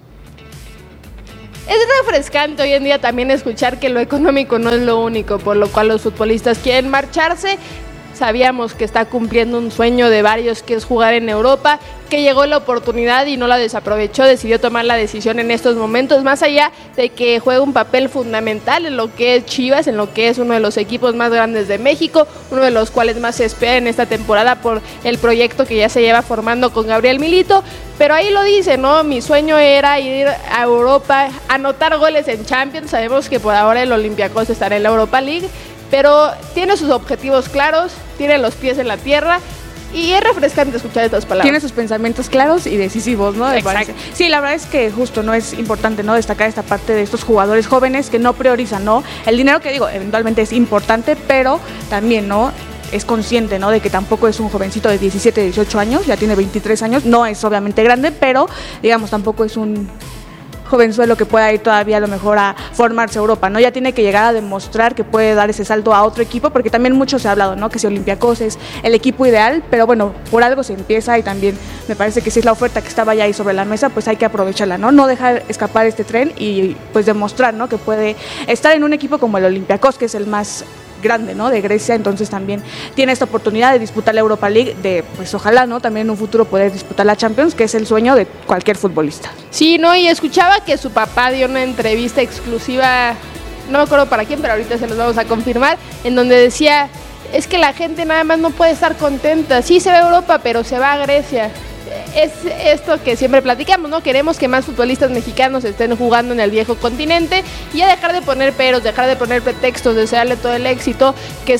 Es refrescante hoy en día también escuchar que lo económico no es lo único, por lo cual los futbolistas quieren marcharse. Sabíamos que está cumpliendo un sueño de varios, que es jugar en Europa, que llegó la oportunidad y no la desaprovechó, decidió tomar la decisión en estos momentos, más allá de que juega un papel fundamental en lo que es Chivas, en lo que es uno de los equipos más grandes de México, uno de los cuales más se espera en esta temporada por el proyecto que ya se lleva formando con Gabriel Milito, pero ahí lo dice, ¿no? Mi sueño era ir a Europa, anotar goles en Champions, sabemos que por ahora el Olympiacos estará en la Europa League, pero tiene sus objetivos claros, tiene los pies en la tierra y es refrescante escuchar estas palabras. Tiene sus pensamientos claros y decisivos, ¿no? Exacto. Sí, la verdad es que justo no es importante, ¿no? Destacar esta parte de estos jugadores jóvenes que no priorizan, ¿no? El dinero, que digo, eventualmente es importante, pero también, ¿no? Es consciente, ¿no? De que tampoco es un jovencito de 17, 18 años, ya tiene 23 años, no es obviamente grande, pero digamos tampoco es un jovenzuelo que pueda ir todavía a lo mejor a formarse a Europa, ¿no? Ya tiene que llegar a demostrar que puede dar ese salto a otro equipo, porque también mucho se ha hablado, ¿no? Que si Olympiacos es el equipo ideal, pero bueno, por algo se empieza y también me parece que si es la oferta que estaba ya ahí sobre la mesa, pues hay que aprovecharla, ¿no? No dejar escapar este tren y pues demostrar, ¿no? Que puede estar en un equipo como el Olympiacos, que es el más grande, ¿no? De Grecia, entonces también tiene esta oportunidad de disputar la Europa League, de pues ojalá, ¿no? También en un futuro poder disputar la Champions, que es el sueño de cualquier futbolista. Sí, ¿no? Y escuchaba que su papá dio una entrevista exclusiva, no me acuerdo para quién, pero ahorita se los vamos a confirmar, en donde decía, es que la gente nada más no puede estar contenta, sí se va a Europa, pero se va a Grecia. Es esto que siempre platicamos, ¿no? Queremos que más futbolistas mexicanos estén jugando en el viejo continente y ya dejar de poner peros, dejar de poner pretextos, desearle todo el éxito,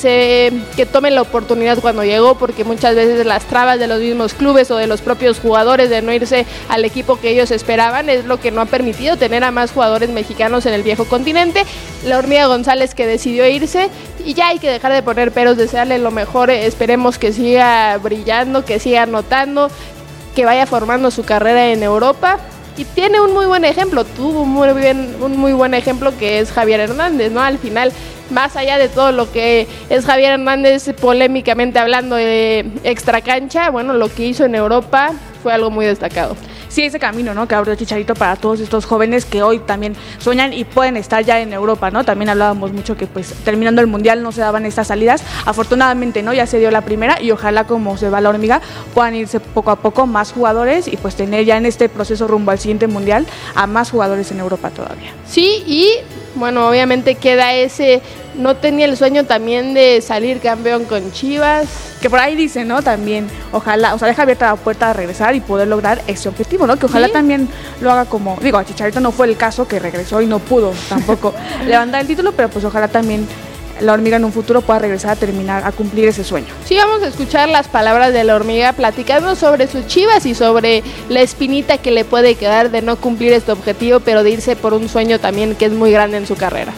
que tomen la oportunidad cuando llegó, porque muchas veces las trabas de los mismos clubes o de los propios jugadores de no irse al equipo que ellos esperaban es lo que no ha permitido tener a más jugadores mexicanos en el viejo continente. La Hormiga González, que decidió irse, y ya hay que dejar de poner peros, desearle lo mejor, esperemos que siga brillando, que siga anotando, que vaya formando su carrera en Europa, y tiene un muy buen ejemplo, tuvo un muy buen ejemplo, que es Javier Hernández, ¿no? Al final, más allá de todo lo que es Javier Hernández polémicamente hablando de extracancha, bueno, lo que hizo en Europa fue algo muy destacado. Sí, ese camino, ¿no? Que abrió Chicharito para todos estos jóvenes que hoy también sueñan y pueden estar ya en Europa, ¿no? También hablábamos mucho que pues terminando el Mundial no se daban estas salidas. Afortunadamente, ¿no? Ya se dio la primera y ojalá, como se va la Hormiga, puedan irse poco a poco más jugadores y pues tener ya en este proceso rumbo al siguiente Mundial a más jugadores en Europa todavía. Sí, y bueno, obviamente queda ese, no tenía el sueño también de salir campeón con Chivas. Que por ahí dice, ¿no? También, ojalá, o sea, deja abierta la puerta a regresar y poder lograr ese objetivo, ¿no? Que ojalá también lo haga como, digo, a Chicharito no fue el caso, que regresó y no pudo tampoco levantar el título, pero pues ojalá también la Hormiga en un futuro pueda regresar a terminar, a cumplir ese sueño. Sí, vamos a escuchar las palabras de la Hormiga platicando sobre sus Chivas y sobre la espinita que le puede quedar de no cumplir este objetivo, pero de irse por un sueño también que es muy grande en su carrera.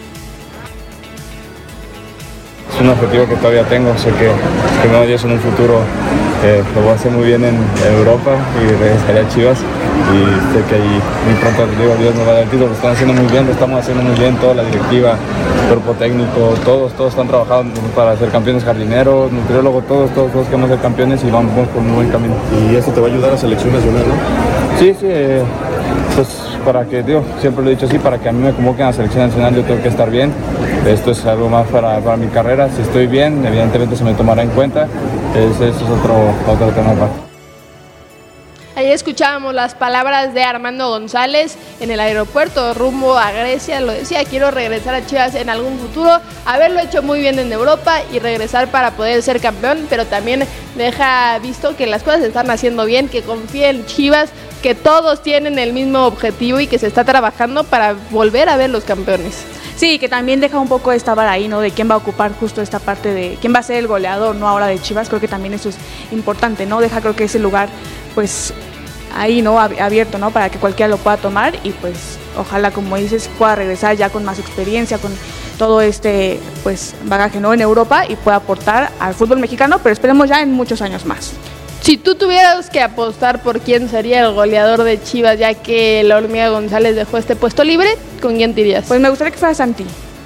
Es un objetivo que todavía tengo, sé que no, yo en un futuro lo voy a hacer muy bien en Europa y regresaré a Chivas, y sé que ahí muy pronto, Dios nos va a dar el título. Lo están haciendo muy bien, lo estamos haciendo muy bien, toda la directiva, cuerpo técnico, todos están trabajando para ser campeones, jardineros, nutriólogos, todos queremos ser campeones y vamos por un buen camino. ¿Y eso te va a ayudar a selección nacional, no? Sí, pues para que, siempre lo he dicho así, para que a mí me convoquen a la selección nacional yo tengo que estar bien. Esto es algo más para mi carrera. Si estoy bien, evidentemente se me tomará en cuenta. Eso es otro tema aparte. Ahí escuchábamos las palabras de Armando González en el aeropuerto rumbo a Grecia. Lo decía, quiero regresar a Chivas en algún futuro, haberlo hecho muy bien en Europa y regresar para poder ser campeón, pero también deja visto que las cosas se están haciendo bien, que confía en Chivas, que todos tienen el mismo objetivo y que se está trabajando para volver a ver los campeones. Sí, que también deja un poco esta vara ahí, ¿no? De quién va a ocupar justo esta parte de quién va a ser el goleador, ¿no? Ahora de Chivas, creo que también eso es importante, ¿no? Deja, creo que ese lugar, pues, ahí, ¿no? Abierto, ¿no? Para que cualquiera lo pueda tomar y pues ojalá, como dices, pueda regresar ya con más experiencia, con todo este pues bagaje, ¿no? En Europa y pueda aportar al fútbol mexicano, pero esperemos ya en muchos años más. Si tú tuvieras que apostar por quién sería el goleador de Chivas, ya que la Hormiga González dejó este puesto libre, ¿con quién te irías? Pues me gustaría que fuera Santi.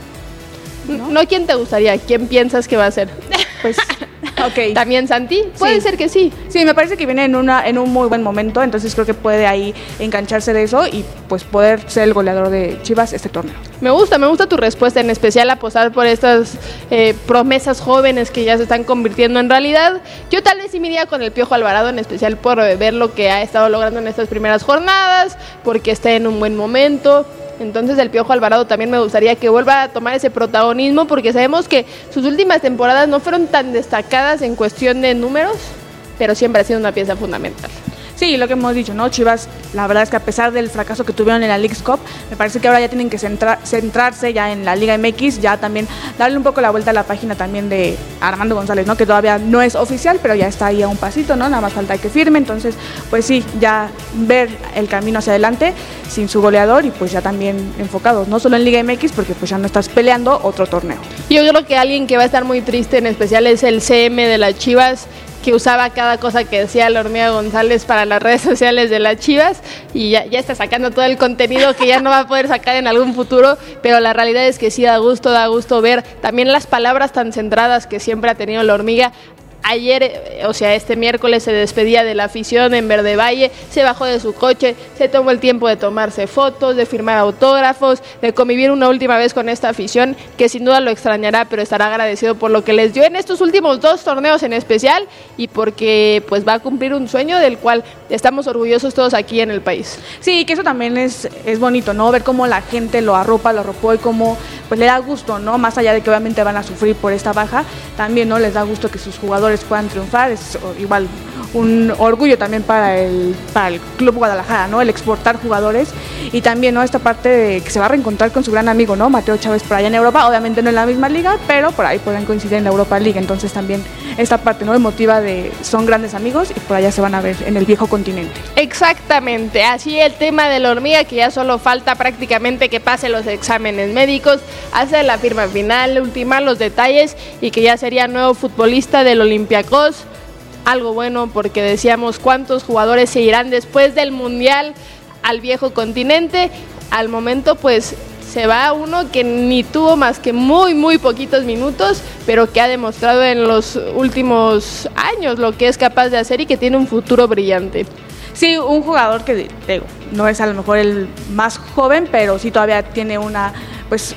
No, ¿quién te gustaría? ¿Quién piensas que va a ser? Pues, ok. ¿También Santi? Puede ser que sí. Sí, me parece que viene en un muy buen momento, entonces creo que puede ahí engancharse de eso y pues poder ser el goleador de Chivas este torneo. Me gusta tu respuesta, en especial apostar por estas promesas jóvenes que ya se están convirtiendo en realidad. Yo tal vez sí me iría con el Piojo Alvarado, en especial por ver lo que ha estado logrando en estas primeras jornadas, porque está en un buen momento. Entonces el Piojo Alvarado también me gustaría que vuelva a tomar ese protagonismo, porque sabemos que sus últimas temporadas no fueron tan destacadas en cuestión de números, pero siempre ha sido una pieza fundamental. Sí, lo que hemos dicho, ¿no? Chivas, la verdad es que a pesar del fracaso que tuvieron en la Leagues Cup, me parece que ahora ya tienen que centrarse ya en la Liga MX, ya también darle un poco la vuelta a la página también de Armando González, ¿no? Que todavía no es oficial, pero ya está ahí a un pasito, ¿no? Nada más falta que firme, entonces, pues sí, ya ver el camino hacia adelante sin su goleador y pues ya también enfocados, no solo en Liga MX, porque pues ya no estás peleando otro torneo. Yo creo que alguien que va a estar muy triste en especial es el CM de las Chivas, que usaba cada cosa que decía la Hormiga González para las redes sociales de las Chivas y ya está sacando todo el contenido que ya no va a poder sacar en algún futuro, pero la realidad es que sí da gusto ver también las palabras tan centradas que siempre ha tenido la Hormiga. Ayer, o sea, este miércoles se despedía de la afición en Verde Valle, se bajó de su coche, se tomó el tiempo de tomarse fotos, de firmar autógrafos, de convivir una última vez con esta afición, que sin duda lo extrañará, pero estará agradecido por lo que les dio en estos últimos 2 torneos en especial y porque pues va a cumplir un sueño del cual estamos orgullosos todos aquí en el país. Sí, que eso también es bonito, ¿no? Ver cómo la gente lo arropó y cómo pues le da gusto, ¿no? Más allá de que obviamente van a sufrir por esta baja, también, ¿no? Les da gusto que sus jugadores puedan triunfar, es igual un orgullo también para el Club Guadalajara, ¿no? El exportar jugadores y también, ¿no? Esta parte de que se va a reencontrar con su gran amigo, ¿no? Mateo Chávez por allá en Europa, obviamente no en la misma liga, pero por ahí podrán coincidir en la Europa League, entonces también esta parte, ¿no? Emotiva de son grandes amigos y por allá se van a ver en el viejo continente. Exactamente, así el tema de la Hormiga, que ya solo falta prácticamente que pase los exámenes médicos, hacer la firma final, ultimar los detalles y que ya sería nuevo futbolista del Olympiacos. Algo bueno, porque decíamos cuántos jugadores se irán después del Mundial al viejo continente. Al momento pues se va uno que ni tuvo más que muy poquitos minutos, pero que ha demostrado en los últimos años lo que es capaz de hacer y que tiene un futuro brillante. Sí, un jugador que no es a lo mejor el más joven, pero sí todavía tiene pues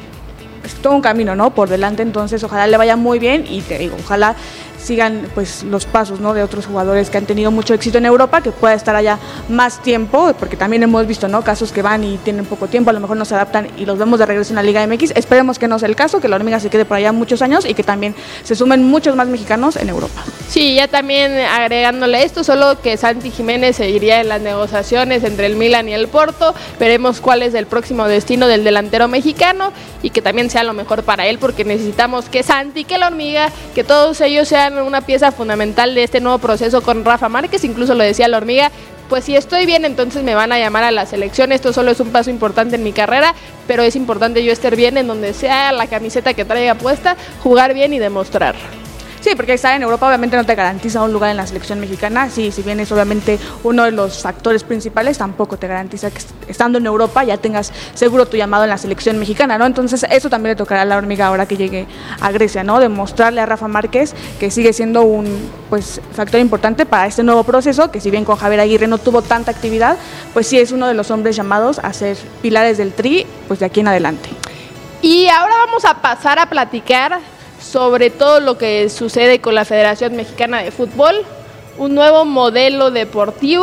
todo un camino, ¿no? Por delante, entonces ojalá le vaya muy bien y te digo, ojalá sigan pues los pasos, ¿no? De otros jugadores que han tenido mucho éxito en Europa, que pueda estar allá más tiempo, porque también hemos visto, ¿no? Casos que van y tienen poco tiempo, a lo mejor no se adaptan y los vemos de regreso en la Liga MX. Esperemos que no sea el caso, que la Hormiga se quede por allá muchos años y que también se sumen muchos más mexicanos en Europa. Sí, ya también agregándole esto, solo que Santi Jiménez seguiría en las negociaciones entre el Milan y el Porto. Veremos cuál es el próximo destino del delantero mexicano y que también sea lo mejor para él, porque necesitamos que Santi, que la Hormiga, que todos ellos sean una pieza fundamental de este nuevo proceso con Rafa Márquez. Incluso lo decía la Hormiga, pues si estoy bien, entonces me van a llamar a la selección. Esto solo es un paso importante en mi carrera, pero es importante yo estar bien en donde sea la camiseta que traiga puesta, jugar bien y demostrar. Sí, porque estar en Europa obviamente no te garantiza un lugar en la selección mexicana. Sí, si bien es obviamente uno de los factores principales, tampoco te garantiza que estando en Europa ya tengas seguro tu llamado en la selección mexicana, ¿no? Entonces eso también le tocará a la Hormiga ahora que llegue a Grecia, ¿no? Demostrarle a Rafa Márquez que sigue siendo un pues factor importante para este nuevo proceso, que si bien con Javier Aguirre no tuvo tanta actividad, pues sí es uno de los hombres llamados a ser pilares del Tri, pues de aquí en adelante. Y ahora vamos a pasar a platicar sobre todo lo que sucede con la Federación Mexicana de Fútbol, un nuevo modelo deportivo,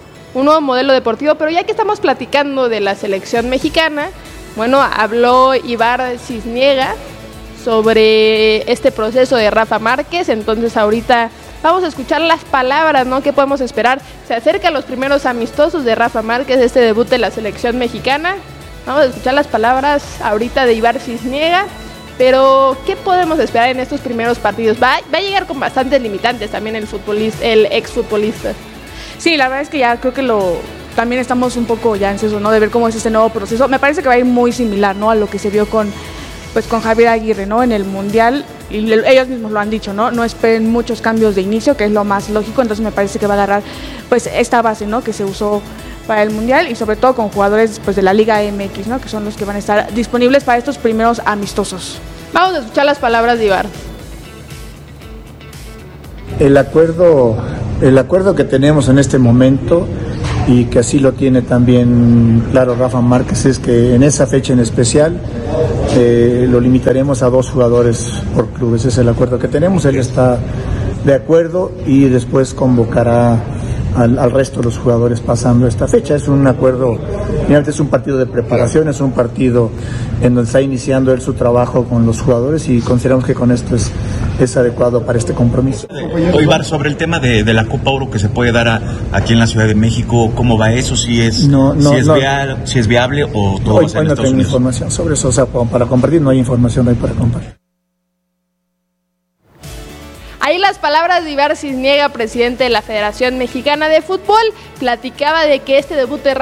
pero ya que estamos platicando de la selección mexicana, bueno, habló Ibar Cisniega sobre este proceso de Rafa Márquez, entonces ahorita vamos a escuchar las palabras, ¿no? ¿Qué podemos esperar? Se acercan los primeros amistosos de Rafa Márquez, este debut de la selección mexicana. Vamos a escuchar las palabras ahorita de Ibar Cisniega. Pero, ¿qué podemos esperar en estos primeros partidos? Va a llegar con bastantes limitantes también el exfutbolista. Sí, la verdad es que ya creo que también estamos un poco ya ansiosos, ¿no? De ver cómo es este nuevo proceso. Me parece que va a ir muy similar, ¿no? A lo que se vio con Javier Aguirre, ¿no? En el Mundial, y ellos mismos lo han dicho, ¿no? No esperen muchos cambios de inicio, que es lo más lógico, entonces me parece que va a agarrar esta base, ¿no? Que se usó para el Mundial y sobre todo con jugadores de la Liga MX, ¿no? Que son los que van a estar disponibles para estos primeros amistosos. Vamos a escuchar las palabras de Ibarra. El acuerdo que tenemos en este momento, y que así lo tiene también claro Rafa Márquez, es que en esa fecha en especial lo limitaremos a 2 jugadores por club. Ese es el acuerdo que tenemos. Él está de acuerdo y después convocará al resto de los jugadores pasando esta fecha. Es un acuerdo, finalmente es un partido de preparación, es un partido en donde está iniciando él su trabajo con los jugadores y consideramos que con esto es adecuado para este compromiso. Ibar, sobre el tema de la Copa Oro que se puede dar aquí en la Ciudad de México, ¿cómo va eso? ¿Si es viable o todo va a ser en Estados Unidos? Hoy no tengo información sobre eso, o sea, para compartir no hay información hoy para compartir. Ahí las palabras de Ibar Cisniega, presidente de la Federación Mexicana de Fútbol, platicaba de que este debut de